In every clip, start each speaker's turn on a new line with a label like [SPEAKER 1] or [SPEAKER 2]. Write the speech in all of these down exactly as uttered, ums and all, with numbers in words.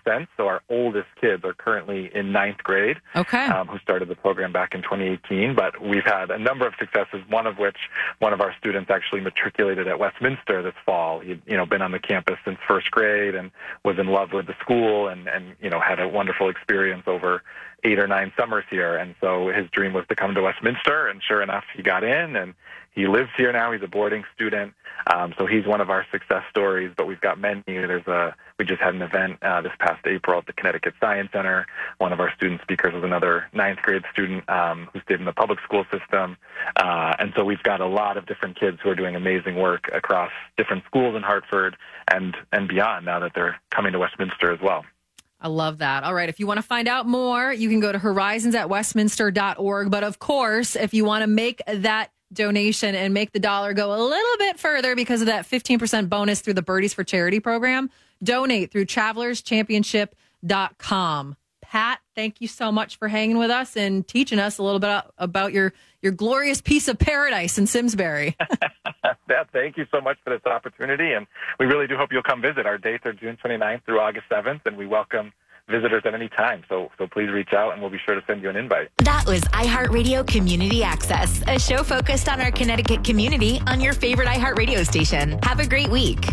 [SPEAKER 1] since. So our oldest kids are currently in ninth grade,
[SPEAKER 2] okay.
[SPEAKER 1] um, who started the program back in twenty eighteen. But we've had a number of successes, one of which one of our students actually matriculated at Westminster this fall. He'd, you know, been on the campus since first grade and was in love with the school and, and, you know, had a wonderful experience over eight or nine summers here. And so his dream was to come to Westminster, and sure enough, he got in, and he lives here now. He's a boarding student. Um, so he's one of our success stories, but we've got many. There's a, we just had an event uh, this past April at the Connecticut Science Center. One of our student speakers was another ninth grade student um, who stayed in the public school system. Uh, and so we've got a lot of different kids who are doing amazing work across different schools in Hartford and, and beyond now that they're coming to Westminster as well.
[SPEAKER 2] I love that. All right. If you want to find out more, you can go to horizons at westminster dot org. But of course, if you want to make that donation and make the dollar go a little bit further because of that fifteen percent bonus through the Birdies for Charity program, donate through travelers championship dot com. Pat, thank you so much for hanging with us and teaching us a little bit about your, your glorious piece of paradise in Simsbury.
[SPEAKER 1] Beth, thank you so much for this opportunity, and we really do hope you'll come visit. Our dates are June twenty-ninth through August seventh, and we welcome visitors at any time. So so please reach out, and we'll be sure to send you an invite.
[SPEAKER 3] That was iHeartRadio Community Access, a show focused on our Connecticut community on your favorite iHeartRadio station. Have a great week.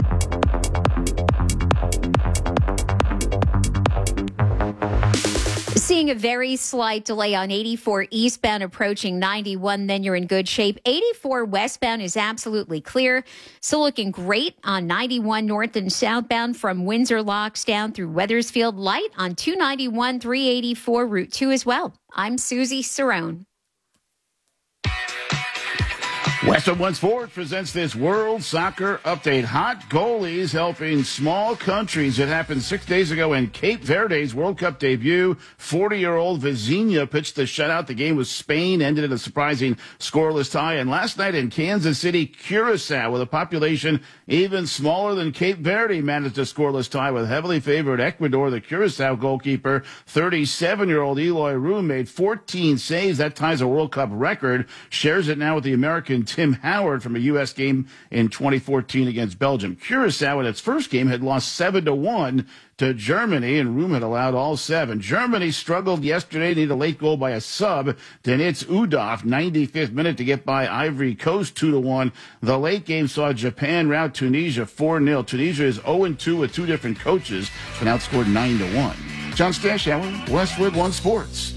[SPEAKER 4] Seeing a very slight delay on eighty-four eastbound approaching ninety-one, then you're in good shape. eighty-four westbound is absolutely clear. Still looking great on ninety-one north and southbound from Windsor Locks down through Wethersfield. Light on two ninety-one, three eighty-four, Route two as well. I'm Susie Cerrone.
[SPEAKER 5] Western One Sports presents this World Soccer Update. Hot goalies helping small countries. It happened six days ago in Cape Verde's World Cup debut. forty-year-old Vizinha pitched the shutout. The game with Spain ended in a surprising scoreless tie. And last night in Kansas City, Curacao, with a population even smaller than Cape Verde, managed a scoreless tie with heavily favored Ecuador. The Curacao goalkeeper, thirty-seven-year-old Eloy Room, made fourteen saves. That ties a World Cup record. Shares it now with the American Tim Howard from a U S game in twenty fourteen against Belgium. Curacao in its first game had lost seven to one to Germany, and Room had allowed all seven. Germany struggled yesterday, needed a late goal by a sub. Denitz Udov, ninety-fifth minute to get by Ivory Coast two to one. The late game saw Japan rout Tunisia four nil. Tunisia is oh and two with two different coaches, and outscored nine to one. John Stashower, Westwood One Sports.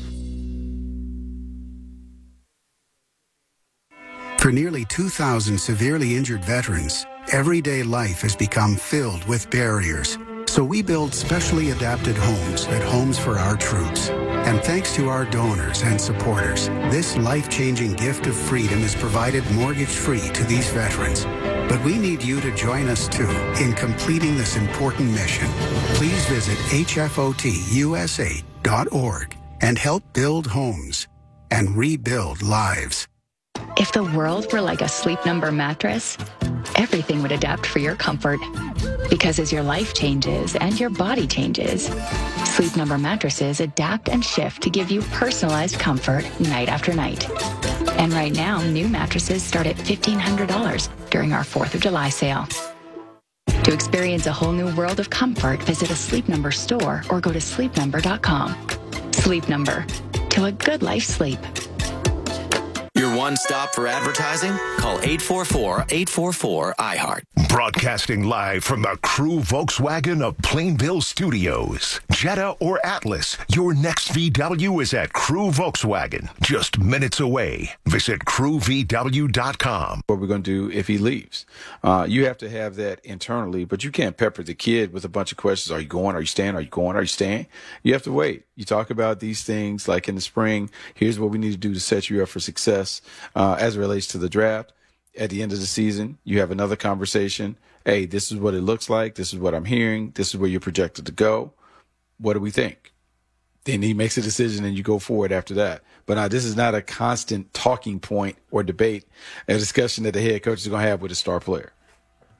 [SPEAKER 6] For nearly two thousand severely injured veterans, everyday life has become filled with barriers. So we build specially adapted homes at Homes for Our Troops. And thanks to our donors and supporters, this life-changing gift of freedom is provided mortgage-free to these veterans. But we need you to join us, too, in completing this important mission. Please visit H F O T U S A dot org and help build homes and rebuild lives.
[SPEAKER 7] If the world were like a Sleep Number mattress, everything would adapt for your comfort. Because as your life changes and your body changes, Sleep Number mattresses adapt and shift to give you personalized comfort night after night. And right now, new mattresses start at fifteen hundred dollars during our fourth of July sale. To experience a whole new world of comfort, visit a Sleep Number store or go to sleep number dot com. Sleep Number. To a good life sleep.
[SPEAKER 8] Your one stop for advertising? Call eight four four, eight four four, I heart.
[SPEAKER 9] Broadcasting live from the Crew Volkswagen of Plainville Studios. Jetta or Atlas, your next V W is at Crew Volkswagen, just minutes away. Visit crew v w dot com.
[SPEAKER 10] What we're going to do if he leaves. Uh, you have to have that internally, but you can't pepper the kid with a bunch of questions. Are you going? Are you staying? Are you going? Are you staying? You have to wait. You talk about these things like in the spring. Here's what we need to do to set you up for success uh, as it relates to the draft. At the end of the season, you have another conversation. Hey, this is what it looks like. This is what I'm hearing. This is where you're projected to go. What do we think? Then he makes a decision and you go forward after that. But now this is not a constant talking point or debate, a discussion that the head coach is going to have with a star player.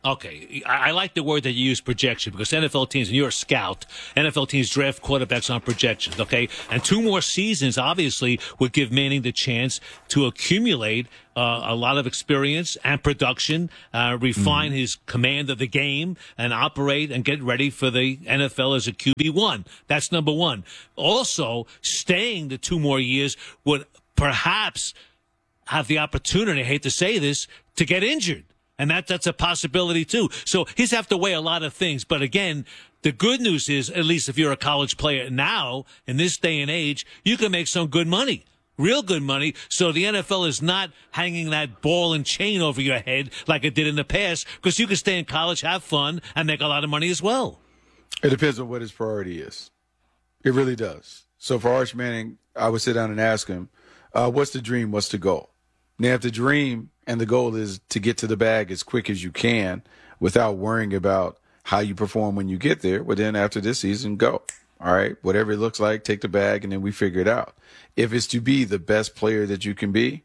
[SPEAKER 11] Okay, I I like the word that you use, projection, because N F L teams, and you're a scout, N F L teams draft quarterbacks on projections, okay? And two more seasons, obviously, would give Manning the chance to accumulate uh, a lot of experience and production, uh, refine mm. his command of the game, and operate and get ready for the N F L as a Q B one. That's number one. Also, staying the two more years would perhaps have the opportunity, I hate to say this, to get injured. And that that's a possibility, too. So he's have to weigh a lot of things. But again, the good news is, at least if you're a college player now, in this day and age, you can make some good money, real good money. So the N F L is not hanging that ball and chain over your head like it did in the past, because you can stay in college, have fun, and make a lot of money as well.
[SPEAKER 10] It depends on what his priority is. It really does. So for Arch Manning, I would sit down and ask him, uh, what's the dream? What's the goal? Now, if the dream and the goal is to get to the bag as quick as you can without worrying about how you perform when you get there, well, then after this season, go. All right, whatever it looks like, take the bag, and then we figure it out. If it's to be the best player that you can be,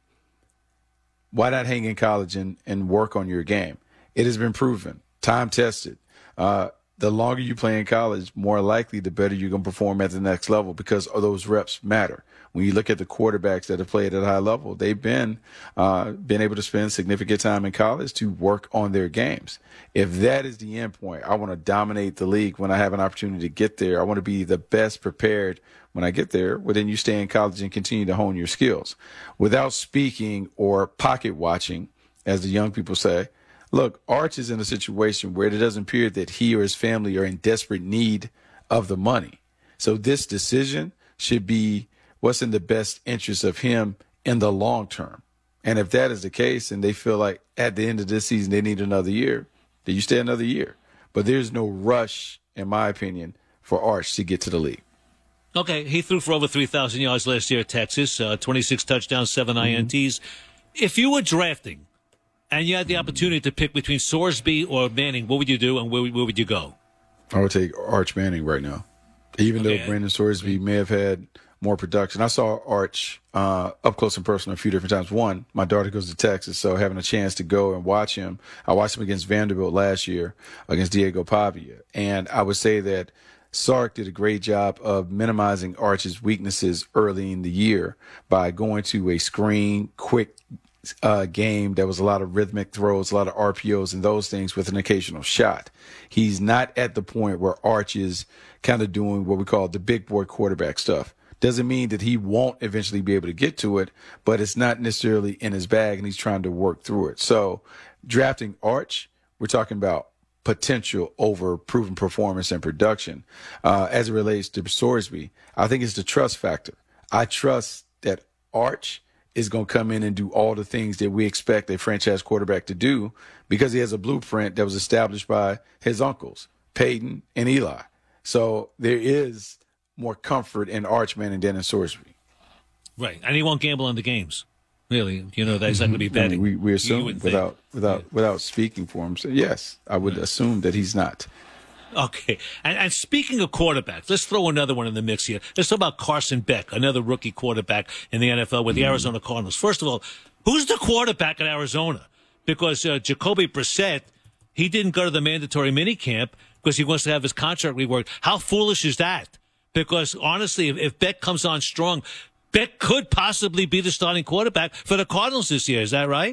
[SPEAKER 10] why not hang in college and, and work on your game? It has been proven, time tested. Uh, the longer you play in college, more likely the better you're going to perform at the next level, because those reps matter. When you look at the quarterbacks that have played at a high level, they've been uh, been able to spend significant time in college to work on their games. If that is the end point, I want to dominate the league when I have an opportunity to get there. I want to be the best prepared when I get there. Well, then you stay in college and continue to hone your skills. Without speaking or pocket watching, as the young people say, look, Arch is in a situation where it doesn't appear that he or his family are in desperate need of the money. So this decision should be what's in the best interest of him in the long term. And if that is the case, and they feel like at the end of this season they need another year, then you stay another year. But there's no rush, in my opinion, for Arch to get to the league.
[SPEAKER 11] Okay, he threw for over three thousand yards last year at Texas, uh, twenty-six touchdowns, seven mm-hmm. I N Ts. If you were drafting and you had the opportunity to pick between Sorsby or Manning, what would you do, and where, where would you go?
[SPEAKER 10] I would take Arch Manning right now, even okay. though Brandon Sorsby may have had more production. I saw Arch uh, up close and personal a few different times. One, my daughter goes to Texas, so having a chance to go and watch him. I watched him against Vanderbilt last year against Diego Pavia. And I would say that Sark did a great job of minimizing Arch's weaknesses early in the year by going to a screen, quick uh, game. There was a lot of rhythmic throws, a lot of R P Os and those things with an occasional shot. He's not at the point where Arch is kind of doing what we call the big boy quarterback stuff. Doesn't mean that he won't eventually be able to get to it, but it's not necessarily in his bag, and he's trying to work through it. So drafting Arch, we're talking about potential over proven performance and production. Uh, as it relates to Sorsby, I think it's the trust factor. I trust that Arch is going to come in and do all the things that we expect a franchise quarterback to do, because he has a blueprint that was established by his uncles, Peyton and Eli. So there is more comfort in Arch Manning than in Sorsby.
[SPEAKER 11] Right. And he won't gamble on the games. Really. You know, that's mm-hmm. not going to be betting.
[SPEAKER 10] I mean, we, we assume without without yeah. without speaking for him. So yes, I would right. assume that he's not.
[SPEAKER 11] Okay. And, and speaking of quarterbacks, let's throw another one in the mix here. Let's talk about Carson Beck, another rookie quarterback in the N F L with the mm-hmm. Arizona Cardinals. First of all, who's the quarterback in Arizona? Because uh, Jacoby Brissett, he didn't go to the mandatory minicamp because he wants to have his contract reworked. How foolish is that? Because, honestly, if, if Beck comes on strong, Beck could possibly be the starting quarterback for the Cardinals this year. Is that right?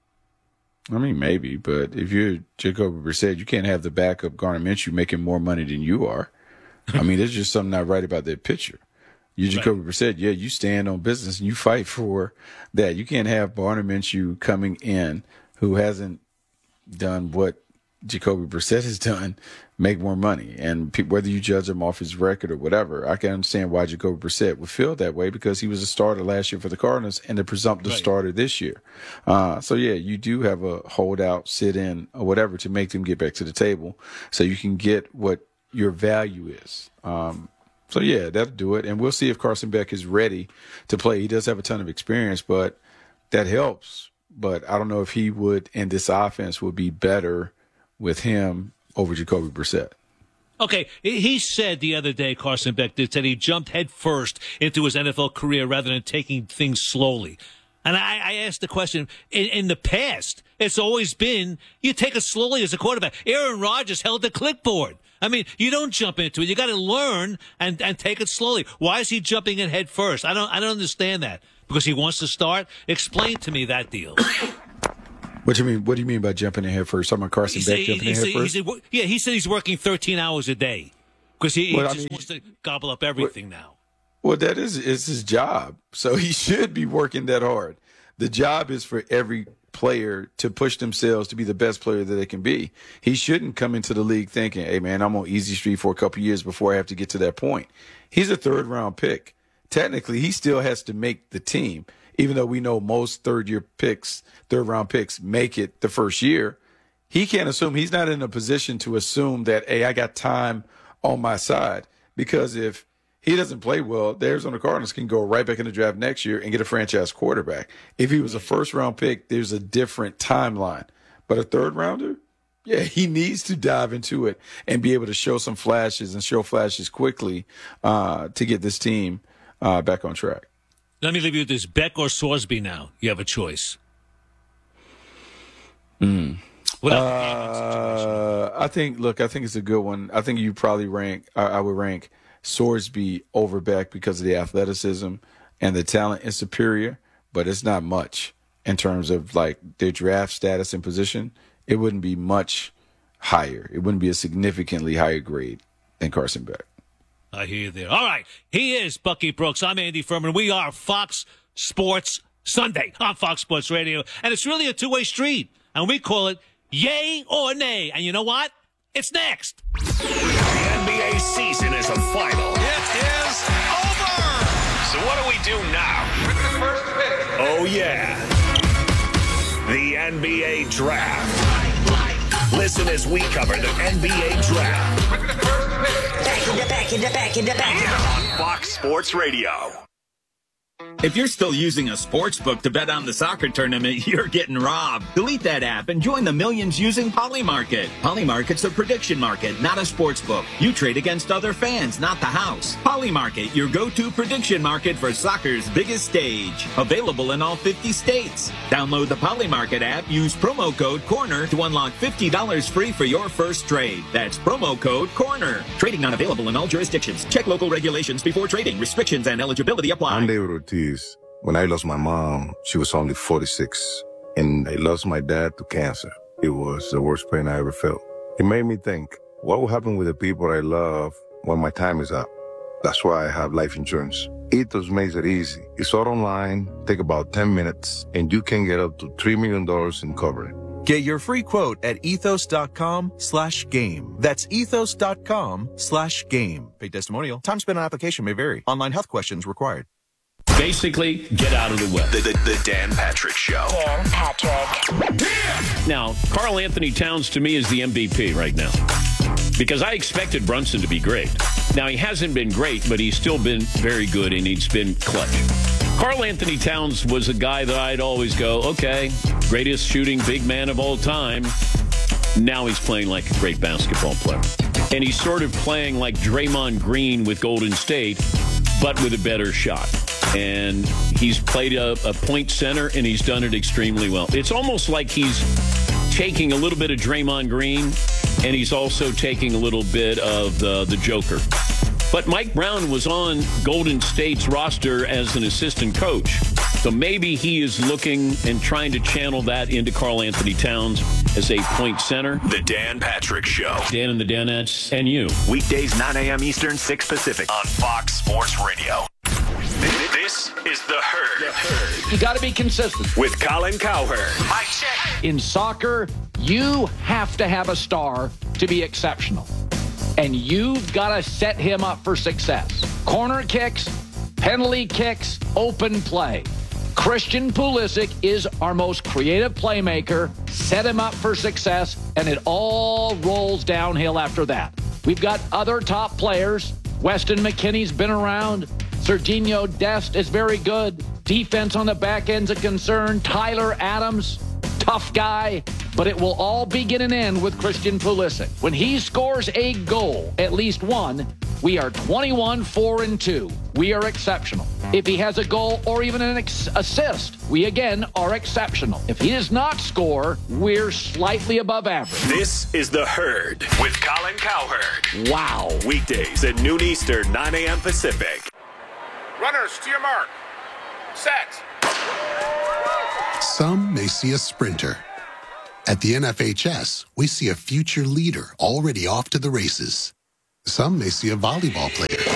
[SPEAKER 10] I mean, maybe. But if you're Jacoby Brissett, you can't have the backup Gardner Minshew making more money than you are. I mean, there's just something not right about that picture. You Jacoby right. Brissett, yeah, you stand on business and you fight for that. You can't have Gardner Minshew coming in who hasn't done what Jacoby Brissett has done, make more money. And pe- whether you judge him off his record or whatever, I can understand why Jacoby Brissett would feel that way, because he was a starter last year for the Cardinals and the presumptive right. starter this year. Uh, so, yeah, you do have a holdout, sit-in, or whatever to make them get back to the table so you can get what your value is. Um, so, yeah, that'll do it. And we'll see if Carson Beck is ready to play. He does have a ton of experience, but that helps. But I don't know if he would, and this offense would be better with him over Jacoby Brissett.
[SPEAKER 11] Okay, he said the other day, Carson Beck did, said he jumped head first into his N F L career rather than taking things slowly. And I, I asked the question, in, in the past, it's always been, you take it slowly as a quarterback. Aaron Rodgers held the clipboard. I mean, you don't jump into it. You got to learn and, and take it slowly. Why is he jumping in head first? I don't I don't understand that. Because he wants to start? Explain to me that deal.
[SPEAKER 10] What do you mean? What do you mean by jumping in head first? Talking about Carson Beck jumping in head first?
[SPEAKER 11] He said, yeah, he said he's working thirteen hours a day because he, he
[SPEAKER 10] well,
[SPEAKER 11] just
[SPEAKER 10] I mean,
[SPEAKER 11] wants to gobble up everything
[SPEAKER 10] well,
[SPEAKER 11] now.
[SPEAKER 10] Well, that is is his job, so he should be working that hard. The job is for every player to push themselves to be the best player that they can be. He shouldn't come into the league thinking, "Hey, man, I'm on easy street for a couple of years before I have to get to that point." He's a third round pick. Technically, he still has to make the team. Even though we know most third-year picks, third-round picks make it the first year, he can't assume. He's not in a position to assume that, hey, I got time on my side. Because if he doesn't play well, the Arizona Cardinals can go right back in the draft next year and get a franchise quarterback. If he was a first-round pick, there's a different timeline. But a third-rounder, yeah, he needs to dive into it and be able to show some flashes and show flashes quickly uh, to get this team uh, back on track.
[SPEAKER 11] Let me leave you with this. Beck or Sorsby now? You have a choice.
[SPEAKER 10] Mm. Uh, I think, look, I think it's a good one. I think you probably rank, I, I would rank Sorsby over Beck because of the athleticism and the talent is superior, but it's not much in terms of like their draft status and position. It wouldn't be much higher. It wouldn't be a significantly higher grade than Carson Beck.
[SPEAKER 11] I hear you there. All right. He is Bucky Brooks. I'm Andy Furman. We are Fox Sports Sunday on Fox Sports Radio. And it's really a two-way street. And we call it yay or nay. And you know what? It's next.
[SPEAKER 9] The N B A season is a final.
[SPEAKER 12] It is over.
[SPEAKER 9] So what do we do now?
[SPEAKER 12] With the first pick.
[SPEAKER 9] Oh, yeah. The N B A Draft. Listen as we cover the N B A Draft.
[SPEAKER 12] With the first pick.
[SPEAKER 13] Back in the back in the back in the back.
[SPEAKER 9] On Fox Sports Radio.
[SPEAKER 14] If you're still using a sports book to bet on the soccer tournament, you're getting robbed. Delete that app and join the millions using Polymarket. Polymarket's a prediction market, not a sports book. You trade against other fans, not the house. Polymarket, your go-to prediction market for soccer's biggest stage. Available in all fifty states. Download the Polymarket app, use promo code CORNER to unlock fifty dollars free for your first trade. That's promo code CORNER. Trading not available in all jurisdictions. Check local regulations before trading. Restrictions and eligibility apply.
[SPEAKER 15] I'm David Ortiz. When I lost my mom, she was only forty-six, and I lost my dad to cancer. It was the worst pain I ever felt. It made me think, what will happen with the people I love when my time is up? That's why I have life insurance. Ethos makes it easy. It's all online, take about ten minutes, and you can get up to three million dollars in coverage.
[SPEAKER 16] Get your free quote at ethos.com slash game. That's ethos.com slash game. Paid testimonial. Time spent on application may vary. Online health questions required.
[SPEAKER 17] Basically, get out of the way.
[SPEAKER 9] The, the, the Dan Patrick Show.
[SPEAKER 13] Dan Patrick.
[SPEAKER 17] Yeah. Now, Karl Anthony Towns to me is the M V P right now because I expected Brunson to be great. Now, he hasn't been great, but he's still been very good, and he's been clutch. Karl Anthony Towns was a guy that I'd always go, okay, greatest shooting big man of all time. Now he's playing like a great basketball player. And he's sort of playing like Draymond Green with Golden State, but with a better shot. And he's played a, a point center, and he's done it extremely well. It's almost like he's taking a little bit of Draymond Green, and he's also taking a little bit of the, the Joker. But Mike Brown was on Golden State's roster as an assistant coach. So maybe he is looking and trying to channel that into Karl Anthony Towns as a point center.
[SPEAKER 9] The Dan Patrick Show.
[SPEAKER 17] Dan and the Danettes and you.
[SPEAKER 9] Weekdays, nine a.m. Eastern, six Pacific on Fox Sports Radio. This is The Herd. The Herd.
[SPEAKER 18] You got to be consistent.
[SPEAKER 9] With Colin Cowherd.
[SPEAKER 18] I check. In soccer, you have to have a star to be exceptional. And you've got to set him up for success. Corner kicks, penalty kicks, open play. Christian Pulisic is our most creative playmaker. Set him up for success, and it all rolls downhill after that. We've got other top players. Weston McKennie's been around. Serginho Dest is very good. Defense on the back end's a concern. Tyler Adams, tough guy. But it will all begin and end with Christian Pulisic. When he scores a goal, at least one, we are twenty-one, four, and two. We are exceptional. If he has a goal or even an ex- assist, we again are exceptional. If he does not score, we're slightly above average.
[SPEAKER 19] This is The Herd with Colin Cowherd.
[SPEAKER 18] Wow.
[SPEAKER 19] Weekdays at noon Eastern, nine a.m. Pacific.
[SPEAKER 12] Runners, to your mark. Set.
[SPEAKER 6] Some may see a sprinter. At the N F H S, we see a future leader already off to the races. Some may see a volleyball player.
[SPEAKER 12] Good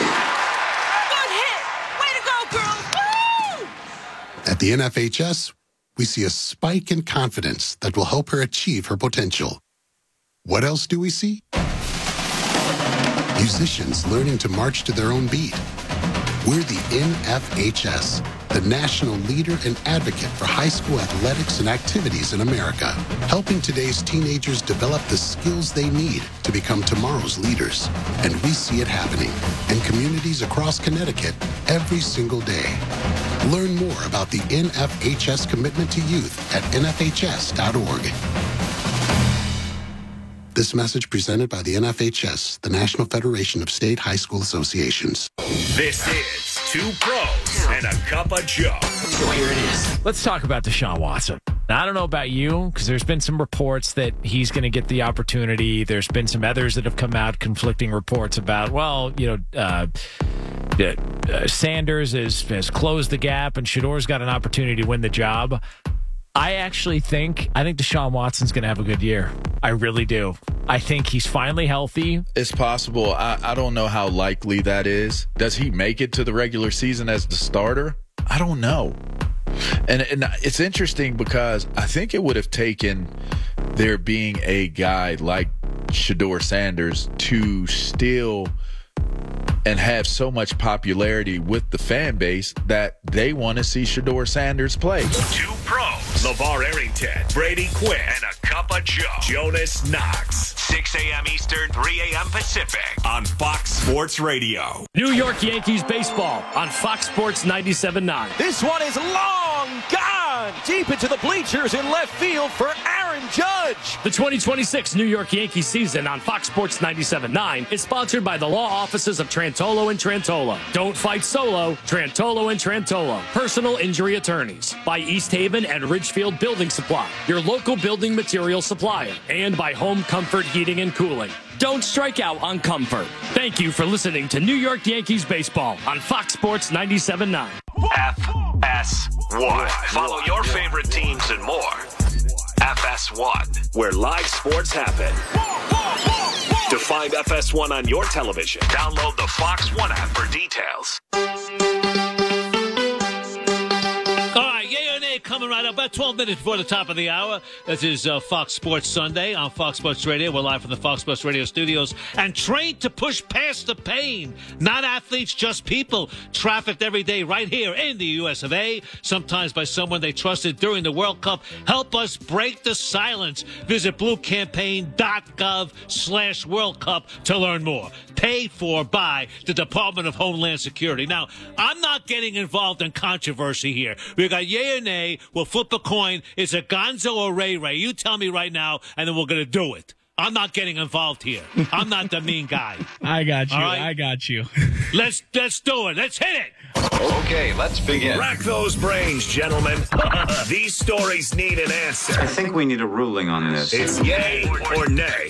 [SPEAKER 12] hit. Way to go, girls. Woo!
[SPEAKER 6] At the N F H S, we see a spike in confidence that will help her achieve her potential. What else do we see? Musicians learning to march to their own beat. We're the N F H S, the national leader and advocate for high school athletics and activities in America, helping today's teenagers develop the skills they need to become tomorrow's leaders. And we see it happening in communities across Connecticut every single day. Learn more about the N F H S commitment to youth at N F H S dot org. This message presented by the N F H S, the National Federation of State High School Associations.
[SPEAKER 19] This is Two Pros and a Cup of Joe.
[SPEAKER 20] So here it is. Let's talk about Deshaun Watson. Now, I don't know about you, because there's been some reports that he's going to get the opportunity. There's been some others that have come out, conflicting reports about, well, you know, uh, uh, Sanders has, has closed the gap and Shador's got an opportunity to win the job. I actually think, I think Deshaun Watson's going to have a good year. I really do. I think he's finally healthy.
[SPEAKER 10] It's possible. I, I don't know how likely that is. Does he make it to the regular season as the starter? I don't know. And, and it's interesting because I think it would have taken there being a guy like Shador Sanders to still and have so much popularity with the fan base that they want to see Shador Sanders play.
[SPEAKER 19] Two Pros, LeVar Arrington, Brady Quinn, and a Cup of Joe, Jonas Knox. six a.m. Eastern, three a.m. Pacific on Fox Sports Radio.
[SPEAKER 21] New York Yankees baseball on Fox Sports ninety-seven point nine.
[SPEAKER 22] This one is long gone, deep into the bleachers in left field for Aaron Judge.
[SPEAKER 21] The twenty twenty-six New York Yankees season on Fox Sports ninety-seven point nine is sponsored by the law offices of Trantolo and Trantolo. Don't fight solo, Trantolo and Trantolo. Personal injury attorneys. By East Haven and Ridgefield Building Supply, your local building material supplier. And by Home Comfort Heating and Cooling. Don't strike out on comfort. Thank you for listening to New York Yankees baseball on Fox Sports ninety-seven point nine.
[SPEAKER 19] F S one. Follow your favorite teams and more. F S one, where live sports happen. To find F S one on your television, download the Fox One app for details.
[SPEAKER 11] Coming right up about twelve minutes before the top of the hour. This is uh, Fox Sports Sunday on Fox Sports Radio. We're live from the Fox Sports Radio studios and trained to push past the pain. Not athletes, just people trafficked every day right here in the U S of A, sometimes by someone they trusted during the World Cup. Help us break the silence. Visit bluecampaign.gov slash World Cup to learn more. Paid for by the Department of Homeland Security. Now, I'm not getting involved in controversy here. We got yay or nay. We'll flip a coin. Is it Gonzo or Ray Ray? You tell me right now, and then we're going to do it. I'm not getting involved here. I'm not the mean guy.
[SPEAKER 23] I got you.
[SPEAKER 11] Right?
[SPEAKER 23] I got you.
[SPEAKER 11] Let's let's do it. Let's hit it.
[SPEAKER 19] Okay, let's begin. Rack those brains, gentlemen. These stories need an answer.
[SPEAKER 24] I think we need a ruling on this.
[SPEAKER 19] It's yay or nay.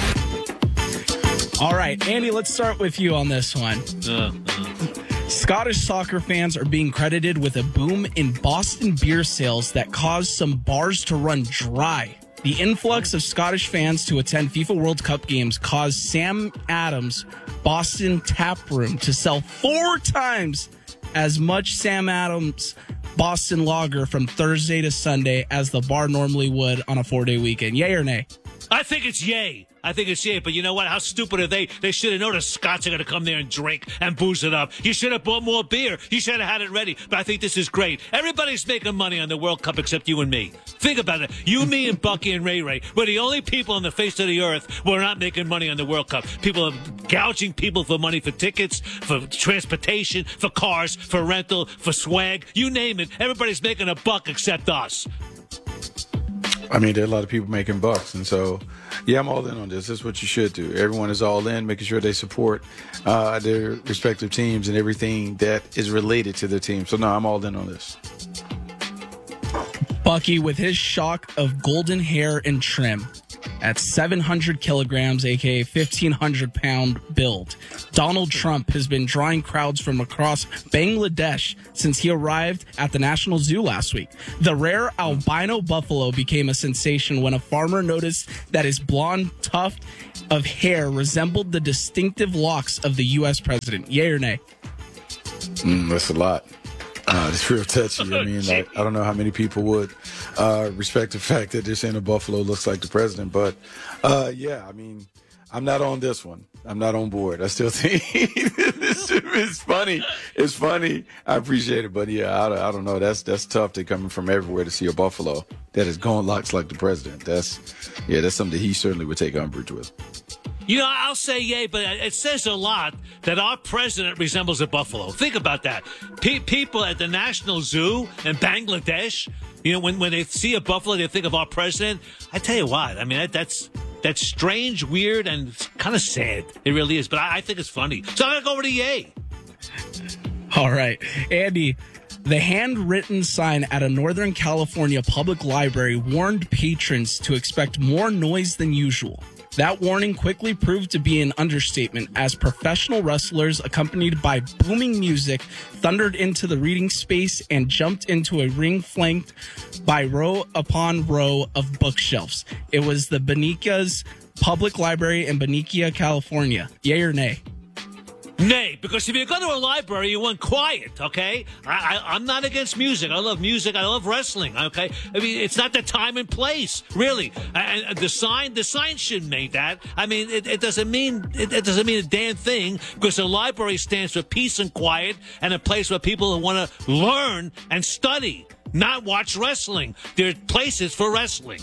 [SPEAKER 23] All right, Andy, let's start with you on this one. Uh, uh. Scottish soccer fans are being credited with a boom in Boston beer sales that caused some bars to run dry. The influx of Scottish fans to attend FIFA World Cup games caused Sam Adams' Boston Tap Room to sell four times as much Sam Adams Boston Lager from Thursday to Sunday as the bar normally would on a four-day weekend. Yay or nay?
[SPEAKER 11] I think it's yay. I think it's yay, but you know what? How stupid are they? They should have known the Scots are going to come there and drink and booze it up. You should have bought more beer. You should have had it ready. But I think this is great. Everybody's making money on the World Cup except you and me. Think about it. You, me, and Bucky and Ray Ray were the only people on the face of the earth who are not making money on the World Cup. People are gouging people for money for tickets, for transportation, for cars, for rental, for swag. You name it. Everybody's making a buck except us.
[SPEAKER 10] I mean, there are a lot of people making bucks. And so, yeah, I'm all in on this. That's what you should do. Everyone is all in, making sure they support uh, their respective teams and everything that is related to their team. So, no, I'm all in on this.
[SPEAKER 23] Bucky, with his shock of golden hair and trim at seven hundred kilograms, aka fifteen hundred pound build, Donald Trump has been drawing crowds from across Bangladesh since he arrived at the National Zoo last week. The rare albino buffalo became a sensation when a farmer noticed that his blonde tuft of hair resembled the distinctive locks of the U S president. Yay or nay?
[SPEAKER 10] Mm, that's a lot. Uh, it's real touchy. I mean, like, I don't know how many people would uh, respect the fact that they're saying a buffalo looks like the president. But, uh, yeah, I mean, I'm not on this one. I'm not on board. I still think it's funny. It's funny. I appreciate it. But, yeah, I, I don't know. That's that's tough to coming from everywhere to see a buffalo that is going locks like the president. That's, yeah, that's something that he certainly would take umbrage with.
[SPEAKER 11] You know, I'll say yay, but it says a lot that our president resembles a buffalo. Think about that. Pe- people at the National Zoo in Bangladesh, you know, when, when they see a buffalo, they think of our president. I tell you what, I mean, that, that's that's strange, weird, and kind of sad. It really is, but I, I think it's funny. So I'm going to go over to yay.
[SPEAKER 23] All right. Andy, the handwritten sign at a Northern California public library warned patrons to expect more noise than usual. That warning quickly proved to be an understatement as professional wrestlers, accompanied by booming music, thundered into the reading space and jumped into a ring flanked by row upon row of bookshelves. It was the Benica's Public Library in Benicia, California. Yay or nay?
[SPEAKER 11] Nay, because if you go to a library, you want quiet, okay? I, I, I'm not against music. I love music. I love wrestling, okay? I mean, it's not the time and place, really. And, and the sign, the sign shouldn't make that. I mean, it, it doesn't mean it, it doesn't mean a damn thing because a library stands for peace and quiet and a place where people want to learn and study, not watch wrestling. There are places for wrestling.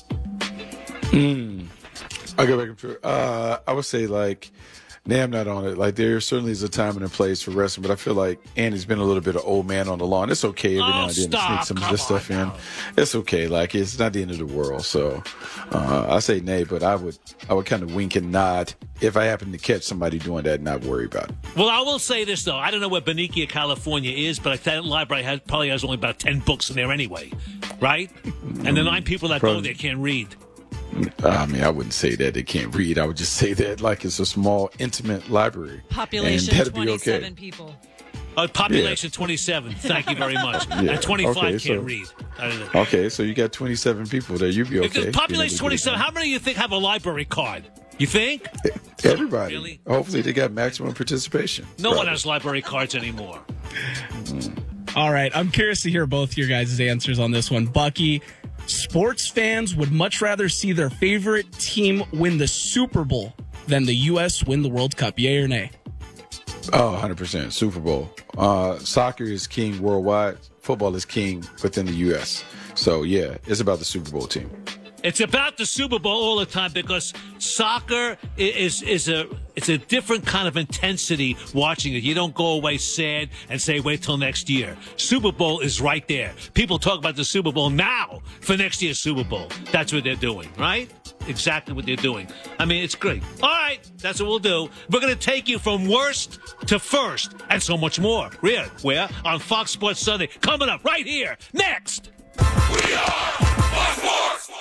[SPEAKER 10] Hmm. I'll go back and forth. Uh, I would say like. Nah, I'm not on it. Like, there certainly is a time and a place for wrestling, but I feel like Andy's been a little bit of old man on the lawn. It's okay every
[SPEAKER 11] oh,
[SPEAKER 10] now and then
[SPEAKER 11] stop.
[SPEAKER 10] to sneak some
[SPEAKER 11] Come
[SPEAKER 10] of this stuff in. It's okay. Like, it's not the end of the world. So, uh, I say nay, but I would, I would kind of wink and nod if I happen to catch somebody doing that and not worry about it.
[SPEAKER 11] Well, I will say this, though. I don't know where Benicia, California is, but that library has, probably has only about ten books in there anyway, right? And the nine people that
[SPEAKER 10] Probably.
[SPEAKER 11] go there can't read.
[SPEAKER 10] I mean, I wouldn't say that they can't read. I would just say that like it's a small, intimate library.
[SPEAKER 1] Population
[SPEAKER 10] and that'd be
[SPEAKER 1] twenty-seven
[SPEAKER 10] okay.
[SPEAKER 1] people.
[SPEAKER 11] Uh, population yeah. twenty-seven. Thank you very much.
[SPEAKER 10] Yeah.
[SPEAKER 11] And twenty-five
[SPEAKER 10] okay,
[SPEAKER 11] can't
[SPEAKER 10] so,
[SPEAKER 11] read. I don't know.
[SPEAKER 10] Okay, so you got twenty-seven people there. You'd be okay.
[SPEAKER 11] Population twenty-seven. How many of you think have a library card? You think?
[SPEAKER 10] Everybody.
[SPEAKER 11] Really?
[SPEAKER 10] Hopefully they got maximum participation.
[SPEAKER 11] No
[SPEAKER 10] Probably.
[SPEAKER 11] one has library cards anymore.
[SPEAKER 10] Mm.
[SPEAKER 23] All right. I'm curious to hear both your guys' answers on this one. Bucky, sports fans would much rather see their favorite team win the Super Bowl than the U S win the World Cup. Yay or nay?
[SPEAKER 10] Oh, one hundred percent. Super Bowl. Uh, soccer is king worldwide. Football is king within the U S. So, yeah, it's about the Super Bowl team.
[SPEAKER 11] It's about the Super Bowl all the time because soccer is is a it's a different kind of intensity watching it. You don't go away sad and say wait till next year. Super Bowl is right there. People talk about the Super Bowl now for next year's Super Bowl. That's what they're doing, right? Exactly what they're doing. I mean, it's great. All right, that's what we'll do. We're going to take you from worst to first and so much more. Where? Where? On Fox Sports Sunday. Coming up right here. Next.
[SPEAKER 19] We are Fox Sports.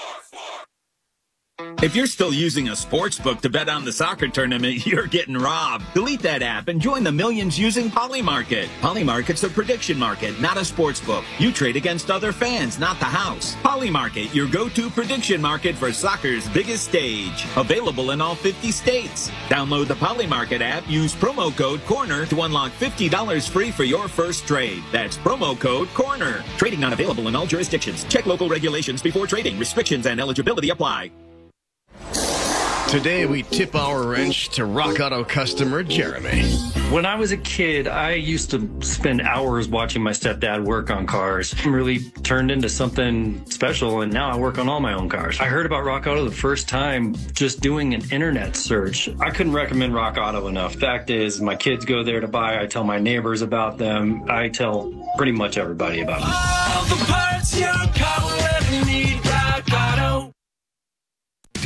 [SPEAKER 14] If you're still using a sports book to bet on the soccer tournament, you're getting robbed. Delete that app and join the millions using Polymarket. Polymarket's a prediction market, not a sports book. You trade against other fans, not the house. Polymarket, your go-to prediction market for soccer's biggest stage. Available in all fifty states. Download the Polymarket app, use promo code CORNER to unlock fifty dollars free for your first trade. That's promo code CORNER. Trading not available in all jurisdictions. Check local regulations before trading. Restrictions and eligibility apply.
[SPEAKER 2] Today, we tip our wrench to Rock Auto customer Jeremy.
[SPEAKER 3] When I was a kid, I used to spend hours watching my stepdad work on cars. It really turned into something special, and now I work on all my own cars. I heard about Rock Auto the first time just doing an internet search. I couldn't recommend Rock Auto enough. Fact is, my kids go there to buy. I tell my neighbors about them. I tell pretty much everybody about them.
[SPEAKER 4] All the parts your car will ever need, Rock Auto.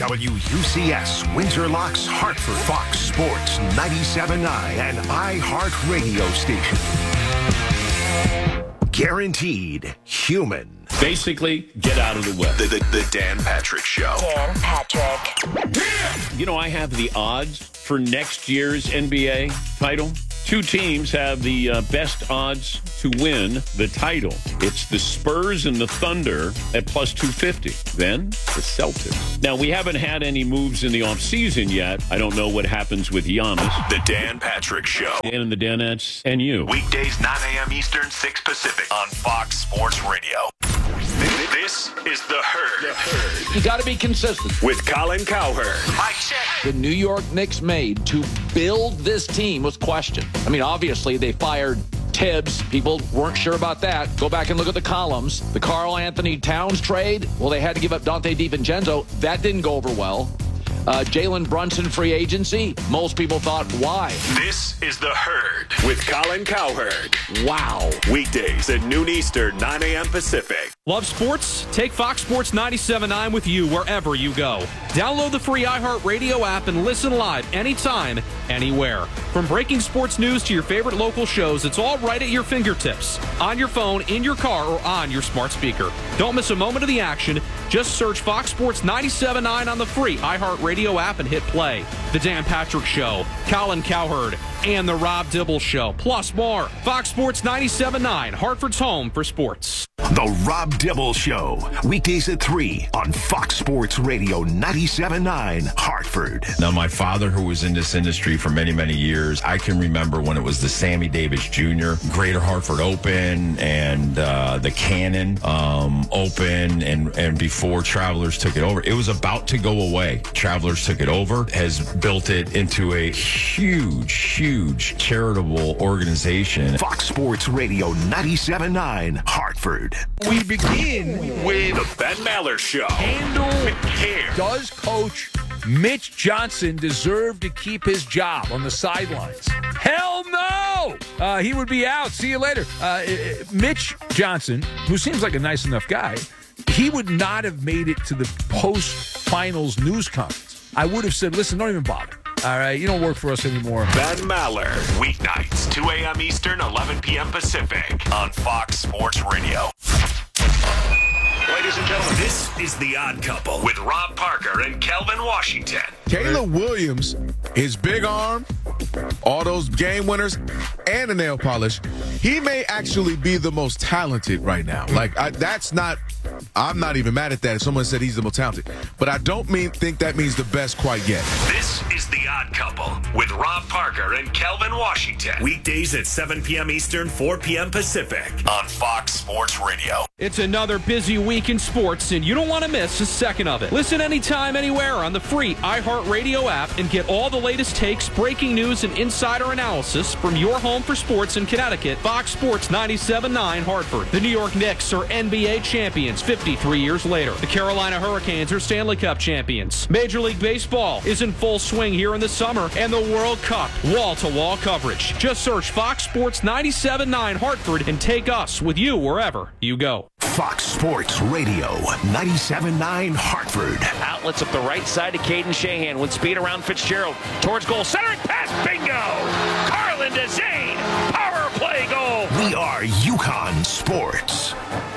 [SPEAKER 9] W U C S, Windsor Locks, Hartford, Fox Sports ninety-seven point nine, and iHeart Radio Station. Guaranteed human.
[SPEAKER 17] Basically, get out of the way.
[SPEAKER 19] The, the, the Dan Patrick Show.
[SPEAKER 13] Dan Patrick.
[SPEAKER 17] You know, I have the odds for next year's N B A title. Two teams have the uh, best odds to win the title. It's the Spurs and the Thunder at plus two fifty. Then the Celtics. Now, we haven't had any moves in the offseason yet. I don't know what happens with Giannis.
[SPEAKER 19] The Dan Patrick Show.
[SPEAKER 17] Dan and the Danettes and you.
[SPEAKER 19] Weekdays, nine a.m. Eastern, six Pacific on Fox Sports Radio. This is The Herd. The Herd.
[SPEAKER 18] You got to be consistent.
[SPEAKER 19] With Colin Cowherd.
[SPEAKER 18] Mike check. The New York Knicks made to build this team was questioned. I mean, obviously, they fired Tibbs. People weren't sure about that. Go back and look at the columns. The Karl Anthony Towns trade, well, they had to give up Dante DiVincenzo. That didn't go over well. Uh, Jalen Brunson free agency. Most people thought, why?
[SPEAKER 19] This is The Herd with Colin Cowherd.
[SPEAKER 18] Wow.
[SPEAKER 19] Weekdays at noon Eastern, nine a.m. Pacific.
[SPEAKER 1] Love sports? Take Fox Sports ninety-seven point nine with you wherever you go. Download the free iHeartRadio app and listen live anytime, anywhere. From breaking sports news to your favorite local shows, it's all right at your fingertips. On your phone, in your car, or on your smart speaker. Don't miss a moment of the action. Just search Fox Sports ninety-seven point nine on the free iHeartRadio app and hit play. The Dan Patrick Show, Colin Cowherd, and The Rob Dibble Show, plus more. Fox Sports ninety-seven point nine, Hartford's home for sports.
[SPEAKER 9] The Rob Dibble Show, weekdays at three on Fox Sports Radio ninety-seven point nine, Hartford.
[SPEAKER 4] Now, my father, who was in this industry for many, many years, I can remember when it was the Sammy Davis Junior Greater Hartford Open and uh, the Cannon um, Open, and, and before Travelers took it over. It was about to go away. Travelers took it over, has built it into a huge, huge charitable organization.
[SPEAKER 9] Fox Sports Radio ninety-seven point nine, Hartford.
[SPEAKER 5] We begin with
[SPEAKER 19] The Ben Maller Show.
[SPEAKER 5] Handle
[SPEAKER 19] care.
[SPEAKER 5] Does Coach Mitch Johnson deserve to keep his job on the sidelines? Hell no! Uh, he would be out. See you later. Uh, Mitch Johnson, who seems like a nice enough guy, he would not have made it to the post-finals news conference. I would have said, listen, don't even bother. All right, you don't work for us anymore.
[SPEAKER 19] Ben Maller, weeknights, two a.m. Eastern, eleven p.m. Pacific on Fox Sports Radio. Ladies and gentlemen, this is The Odd Couple with Rob Parker and Kelvin Washington.
[SPEAKER 7] Caleb Williams, his big arm, all those game winners, and the nail polish, he may actually be the most talented right now. Like, I, that's not, I'm not even mad at that if someone said he's the most talented. But I don't mean think that means the best quite yet.
[SPEAKER 19] This is The Odd Couple with Rob Parker and Kelvin Washington. Weekdays at seven p.m. Eastern, four p.m. Pacific on Fox Sports Radio.
[SPEAKER 1] It's another busy week in sports, and you don't want to miss a second of it. Listen anytime, anywhere on the free iHeartRadio app and get all the latest takes, breaking news, and insider analysis from your home for sports in Connecticut. Fox Sports ninety-seven point nine Hartford. The New York Knicks are N B A champions fifty-three years later. The Carolina Hurricanes are Stanley Cup champions. Major League Baseball is in full swing here in the summer, and the World Cup wall-to-wall coverage. Just search Fox Sports ninety-seven point nine Hartford and take us with you wherever you go.
[SPEAKER 9] Fox Sports Radio ninety-seven point nine Hartford.
[SPEAKER 22] Outlets up the right side to Caden Shahan with speed around Fitzgerald. Towards goal. Centering pass. Bingo! Carlin to Zane. Power play goal.
[SPEAKER 9] We are UConn Sports.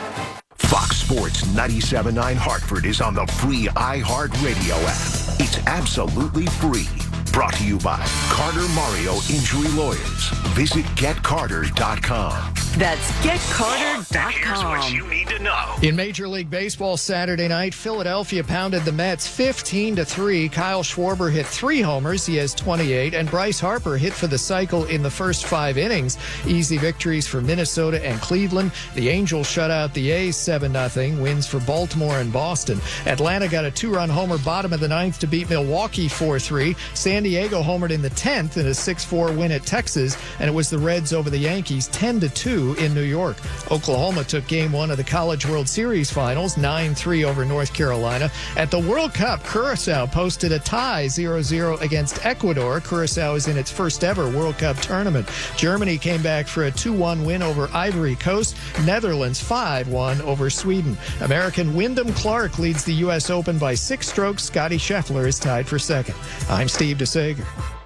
[SPEAKER 9] Fox Sports ninety-seven point nine Hartford is on the free iHeartRadio app. It's absolutely free. Brought to you by Carter Mario Injury Lawyers. Visit get carter dot com.
[SPEAKER 25] That's get carter dot com.
[SPEAKER 19] Here's what you need to know.
[SPEAKER 26] In Major League Baseball Saturday night, Philadelphia pounded the Mets fifteen to three. Kyle Schwarber hit three homers. He has twenty-eight. And Bryce Harper hit for the cycle in the first five innings. Easy victories for Minnesota and Cleveland. The Angels shut out the A's seven nothing. Wins for Baltimore and Boston. Atlanta got a two-run homer bottom of the ninth to beat Milwaukee four three. San Diego homered in the tenth in a six four win at Texas. And it was the Reds over the Yankees ten to two. two in New York. Oklahoma took game one of the College World Series finals, nine three over North Carolina. At the World Cup, Curacao posted a tie zero zero against Ecuador. Curacao is in its first ever World Cup tournament. Germany came back for a two one win over Ivory Coast. Netherlands five one over Sweden. American Wyndham Clark leads the U S Open by six strokes. Scotty Scheffler is tied for second. I'm Steve DeSager.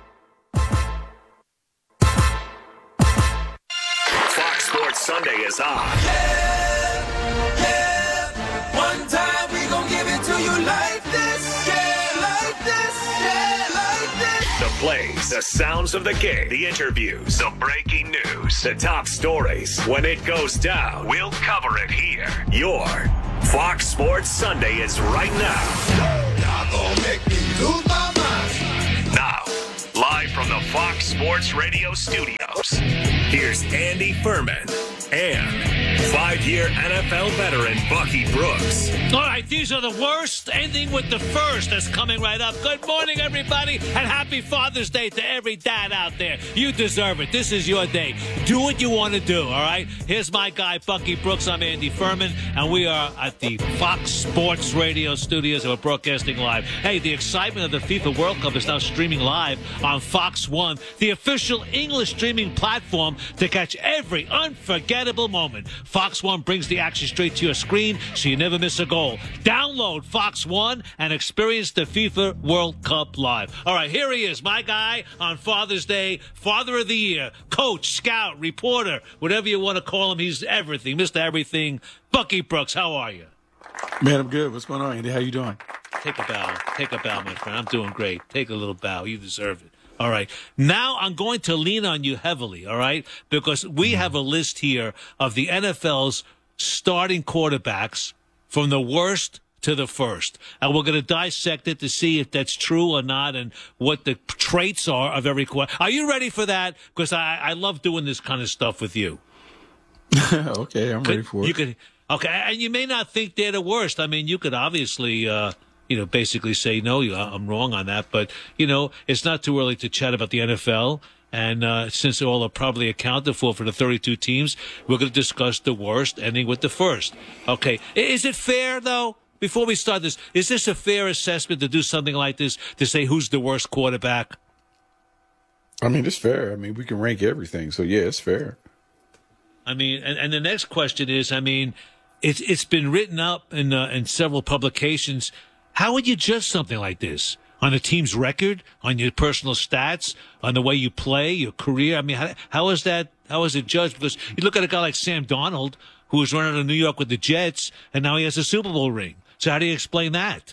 [SPEAKER 19] Fox Sports Sunday is on.
[SPEAKER 6] Yeah, yeah. One time we gon' give it to you like this. Yeah, like this. Yeah, like this.
[SPEAKER 19] The plays, the sounds of the game, the interviews, the breaking news, the top stories. When it goes down, we'll cover it here. Your Fox Sports Sunday is right now.
[SPEAKER 6] Y'all gon' make me lose my mind.
[SPEAKER 19] Now, live from the Fox Sports Radio studios, here's Andy Furman and five-year N F L veteran Bucky Brooks.
[SPEAKER 11] All right, these are the worst, ending with the first that's coming right up. Good morning, everybody, and happy Father's Day to every dad out there. You deserve it. This is your day. Do what you want to do, all right? Here's my guy, Bucky Brooks. I'm Andy Furman, and we are at the Fox Sports Radio studios, and we're broadcasting live. Hey, the excitement of the FIFA World Cup is now streaming live on Fox One, the official English streaming platform to catch every unforgettable moment. Fox One brings the action straight to your screen so you never miss a goal. Download Fox One and experience the FIFA World Cup live. All right, here he is, my guy on Father's Day, Father of the Year, coach, scout, reporter, whatever you want to call him. He's everything, Mister Everything. Bucky Brooks, how are you?
[SPEAKER 10] Man, I'm good. What's going on, Andy? How you doing?
[SPEAKER 11] Take a bow. Take a bow, my friend. I'm doing great. Take a little bow. You deserve it. All right. Now I'm going to lean on you heavily, all right? Because we have a list here of the N F L's starting quarterbacks from the worst to the first. And we're going to dissect it to see if that's true or not and what the traits are of every quarterback. Are you ready for that? Because I, I love doing this kind of stuff with you.
[SPEAKER 10] Okay, I'm
[SPEAKER 11] could,
[SPEAKER 10] ready for it.
[SPEAKER 11] You could, okay, and you may not think they're the worst. I mean, you could obviously... Uh, you know, basically say, no, I'm wrong on that. But, you know, it's not too early to chat about the N F L. And uh, since they all are probably accounted for for the thirty-two teams, we're going to discuss the worst, ending with the first. Okay. Is it fair, though, before we start this, is this a fair assessment to do something like this, to say who's the worst quarterback?
[SPEAKER 10] I mean, it's fair. I mean, we can rank everything. So, yeah, it's fair.
[SPEAKER 11] I mean, and, and the next question is, I mean, it's it's been written up in uh, in several publications. How would you judge something like this? On the team's record, on your personal stats, on the way you play, your career? I mean, how, how is that? How is it judged? Because you look at a guy like Sam Darnold, who was running to New York with the Jets, and now he has a Super Bowl ring. So how do you explain that?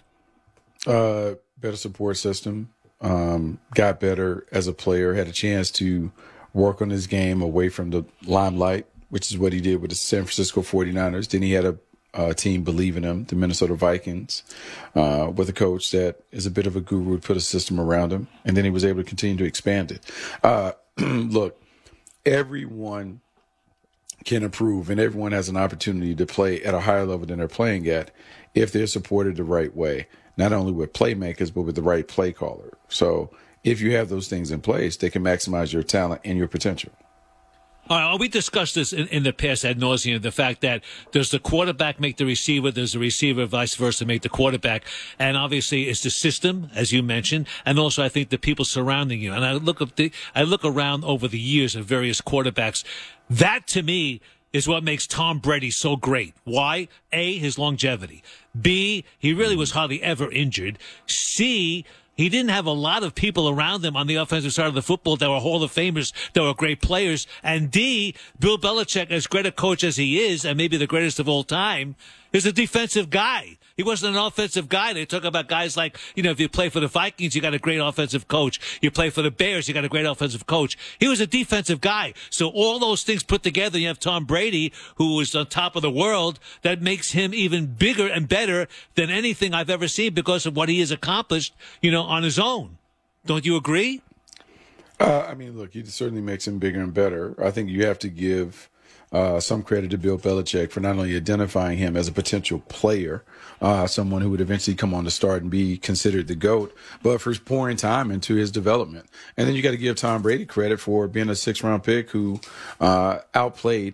[SPEAKER 10] Uh, better support system. Um, got better as a player. Had a chance to work on his game away from the limelight, which is what he did with the San Francisco forty-niners. Then he had a Uh, team believe in him, the Minnesota Vikings, uh, with a coach that is a bit of a guru, put a system around him, and then he was able to continue to expand it. Uh, look, everyone can improve, and everyone has an opportunity to play at a higher level than they're playing at if they're supported the right way, not only with playmakers, but with the right play caller. So if you have those things in place, they can maximize your talent and your potential.
[SPEAKER 11] All right, we discussed this in, in the past ad nauseum, the fact that does the quarterback make the receiver, does the receiver vice versa make the quarterback? And obviously it's the system, as you mentioned, and also I think the people surrounding you. And I look up the, I look around over the years of various quarterbacks. That to me is what makes Tom Brady so great. Why? A, his longevity. B, he really was hardly ever injured. C, he didn't have a lot of people around him on the offensive side of the football that were Hall of Famers, that were great players. And D, Bill Belichick, as great a coach as he is, and maybe the greatest of all time, is a defensive guy. He wasn't an offensive guy. They talk about guys like, you know, if you play for the Vikings, you got a great offensive coach. You play for the Bears, you got a great offensive coach. He was a defensive guy. So all those things put together, you have Tom Brady, who was on top of the world. That makes him even bigger and better than anything I've ever seen because of what he has accomplished, you know, on his own. Don't you agree?
[SPEAKER 10] Uh, I mean, look, it certainly makes him bigger and better. I think you have to give uh, some credit to Bill Belichick for not only identifying him as a potential player, uh, someone who would eventually come on to start and be considered the GOAT, but for pouring time into his development. And then you got to give Tom Brady credit for being a six-round pick who uh, outplayed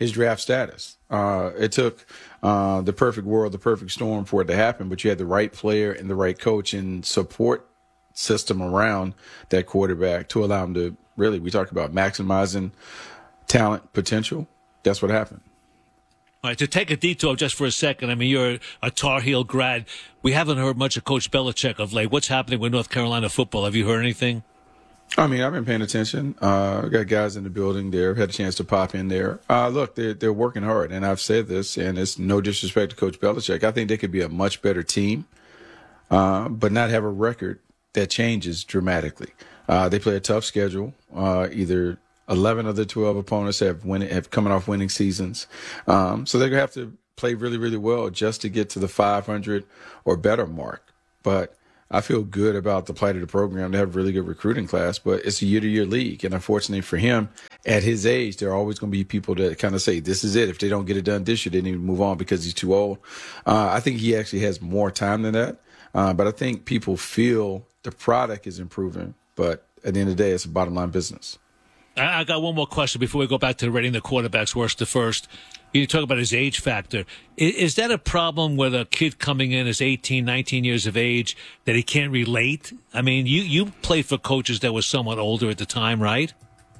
[SPEAKER 10] his draft status. Uh, it took uh, the perfect world, the perfect storm for it to happen, but you had the right player and the right coach and support system around that quarterback to allow him to really, we talk about maximizing talent potential. That's what happened.
[SPEAKER 11] All right, to take a detour just for a second, I mean, you're a Tar Heel grad. We haven't heard much of Coach Belichick of late. What's happening with North Carolina football? Have you heard anything?
[SPEAKER 10] I mean, I've been paying attention. Uh, got guys in the building there. I've had a chance to pop in there. Uh, look, they're, they're working hard, and I've said this, and it's no disrespect to Coach Belichick. I think they could be a much better team, uh, but not have a record that changes dramatically. Uh, they play a tough schedule. Uh, either eleven of the twelve opponents have win, have coming off winning seasons, um, so they're gonna have to play really, really well just to get to the five hundred or better mark. But I feel good about the plight of the program. They have a really good recruiting class, but it's a year-to-year league. And unfortunately for him, at his age, there are always going to be people that kind of say, this is it. If they don't get it done this year, they need to move on because he's too old. Uh, I think he actually has more time than that. Uh, but I think people feel the product is improving. But at the end of the day, it's a bottom-line business.
[SPEAKER 11] I I got one more question before we go back to rating the quarterbacks worst to first. You talk about his age factor. Is, is that a problem with a kid coming in as eighteen, nineteen years of age that he can't relate? I mean, you, you played for coaches that were somewhat older at the time, right?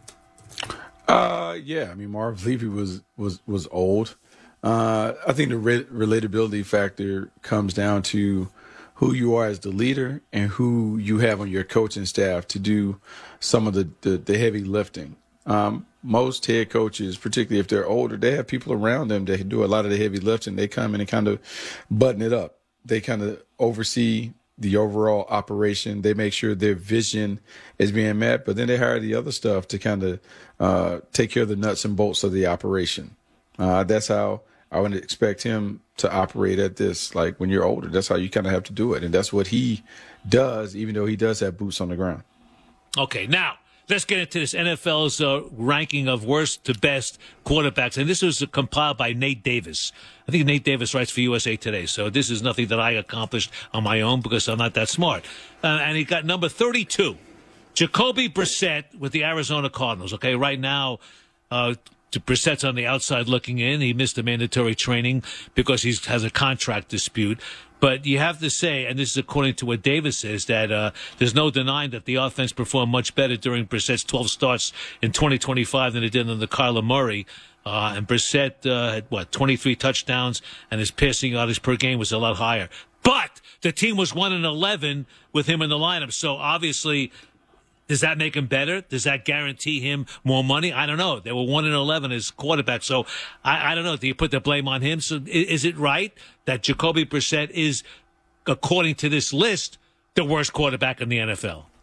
[SPEAKER 10] Uh, yeah. I mean, Marv Levy was, was, was old. Uh, I think the re- relatability factor comes down to who you are as the leader and who you have on your coaching staff to do some of the, the, the heavy lifting. Um, most head coaches, particularly if they're older, they have people around them that do a lot of the heavy lifting. They come in and kind of button it up. They kind of oversee the overall operation. They make sure their vision is being met, but then they hire the other stuff to kind of uh, take care of the nuts and bolts of the operation. Uh, that's how I would expect him to operate at this. Like when you're older, that's how you kind of have to do it. And that's what he does, even though he does have boots on the ground.
[SPEAKER 11] Okay, now let's get into this N F L's uh, ranking of worst to best quarterbacks. And this was compiled by Nate Davis. I think Nate Davis writes for U S A Today. So this is nothing that I accomplished on my own because I'm not that smart. Uh, and he got number thirty-two, Jacoby Brissett with the Arizona Cardinals. Okay, right now, uh, Brissett's on the outside looking in. He missed the mandatory training because he has a contract dispute. But you have to say, and this is according to what Davis says, that uh, there's no denying that the offense performed much better during Brissett's twelve starts in twenty twenty-five than it did under Kyler Murray. Uh, and Brissett uh, had, what, twenty-three touchdowns, and his passing yardage per game was a lot higher. But the team was one and eleven with him in the lineup. So obviously, does that make him better? Does that guarantee him more money? I don't know. They were one and eleven as quarterback, so I, I don't know. Do you put the blame on him? So is, is it right that Jacoby Brissett is, according to this list, the worst quarterback in the N F L?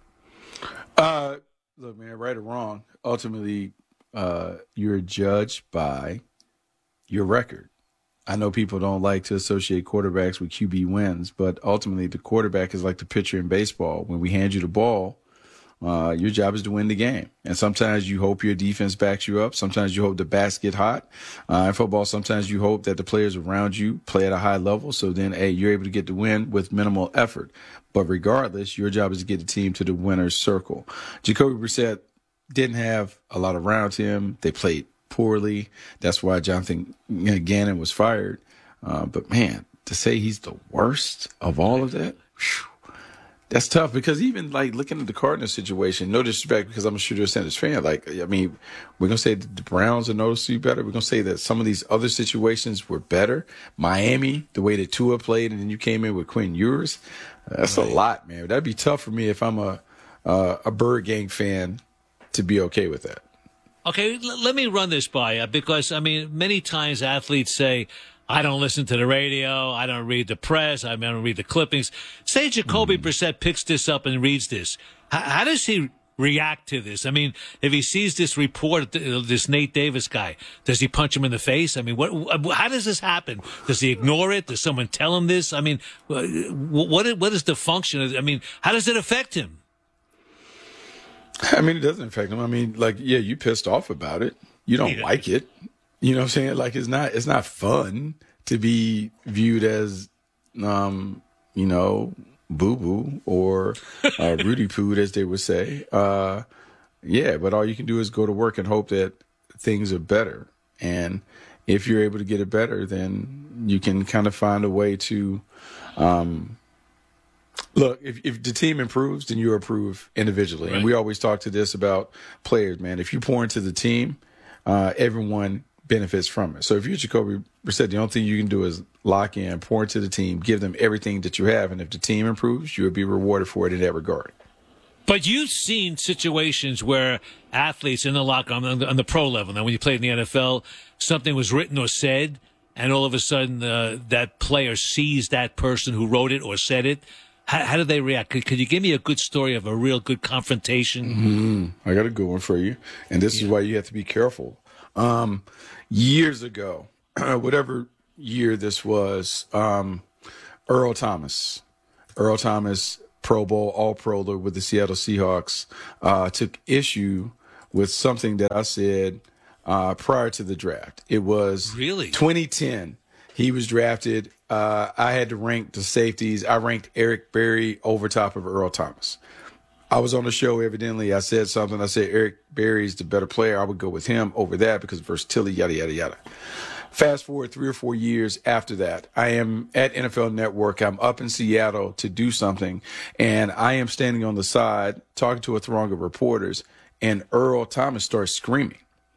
[SPEAKER 10] Uh, look, man, right or wrong, ultimately, uh, you're judged by your record. I know people don't like to associate quarterbacks with Q B wins, but ultimately the quarterback is like the pitcher in baseball. When we hand you the ball, Uh, your job is to win the game. And sometimes you hope your defense backs you up. Sometimes you hope the bats get hot. Uh, in football, sometimes you hope that the players around you play at a high level. So then, hey, you're able to get the win with minimal effort. But regardless, your job is to get the team to the winner's circle. Jacoby Brissett didn't have a lot around him. They played poorly. That's why Jonathan Gannon was fired. Uh, but, man, to say he's the worst of all of that, whew, that's tough because even like looking at the Cardinals situation, no disrespect because I'm a Shooter Sanders fan. Like, I mean, we're going to say that the Browns are noticeably better. We're going to say that some of these other situations were better. Miami, the way that Tua played, and then you came in with Quinn Ewers. That's right. A lot, man. That'd be tough for me if I'm a, uh, a Bird Gang fan to be okay with that.
[SPEAKER 11] Okay, l- let me run this by you because, I mean, many times athletes say, I don't listen to the radio. I don't read the press. I don't read the clippings. Say Jacoby mm. Brissett picks this up and reads this. How, how does he react to this? I mean, if he sees this report, this Nate Davis guy, does he punch him in the face? I mean, what? How does this happen? Does he ignore it? Does someone tell him this? I mean, what? What is the function of, I mean, how does it affect him?
[SPEAKER 10] I mean, it doesn't affect him. I mean, like, yeah, you pissed off about it. You don't yeah. like it. You know what I'm saying? Like, it's not, it's not fun to be viewed as, um, you know, boo-boo or uh, Rudy Poo, as they would say. Uh, yeah, but all you can do is go to work and hope that things are better. And if you're able to get it better, then you can kind of find a way to um, look. If, if the team improves, then you improve individually. Right. And we always talk to this about players, man. If you pour into the team, uh, everyone benefits from it. So if you're Jacoby Brissett, the only thing you can do is lock in, pour into the team, give them everything that you have. And if the team improves, you will be rewarded for it in that regard.
[SPEAKER 11] But you've seen situations where athletes in the locker room, on the, on the pro level, now when you played in the N F L, something was written or said, and all of a sudden uh, that player sees that person who wrote it or said it. How, how do they react? Could, could you give me a good story of a real good confrontation?
[SPEAKER 10] Mm-hmm. I got a good one for you. And this yeah. is why you have to be careful. Um, years ago, whatever year this was, um, Earl Thomas, Earl Thomas, Pro Bowl, All-Pro with the Seattle Seahawks, uh, took issue with something that I said uh, prior to the draft. It was
[SPEAKER 11] really
[SPEAKER 10] twenty ten. He was drafted. Uh, I had to rank the safeties. I ranked Eric Berry over top of Earl Thomas. I was on the show, evidently. I said something. I said Eric Berry is the better player. I would go with him over that because of versatility, yada, yada, yada. Fast forward three or four years after that, I am at N F L Network. I'm up in Seattle to do something, and I am standing on the side talking to a throng of reporters, and Earl Thomas starts screaming.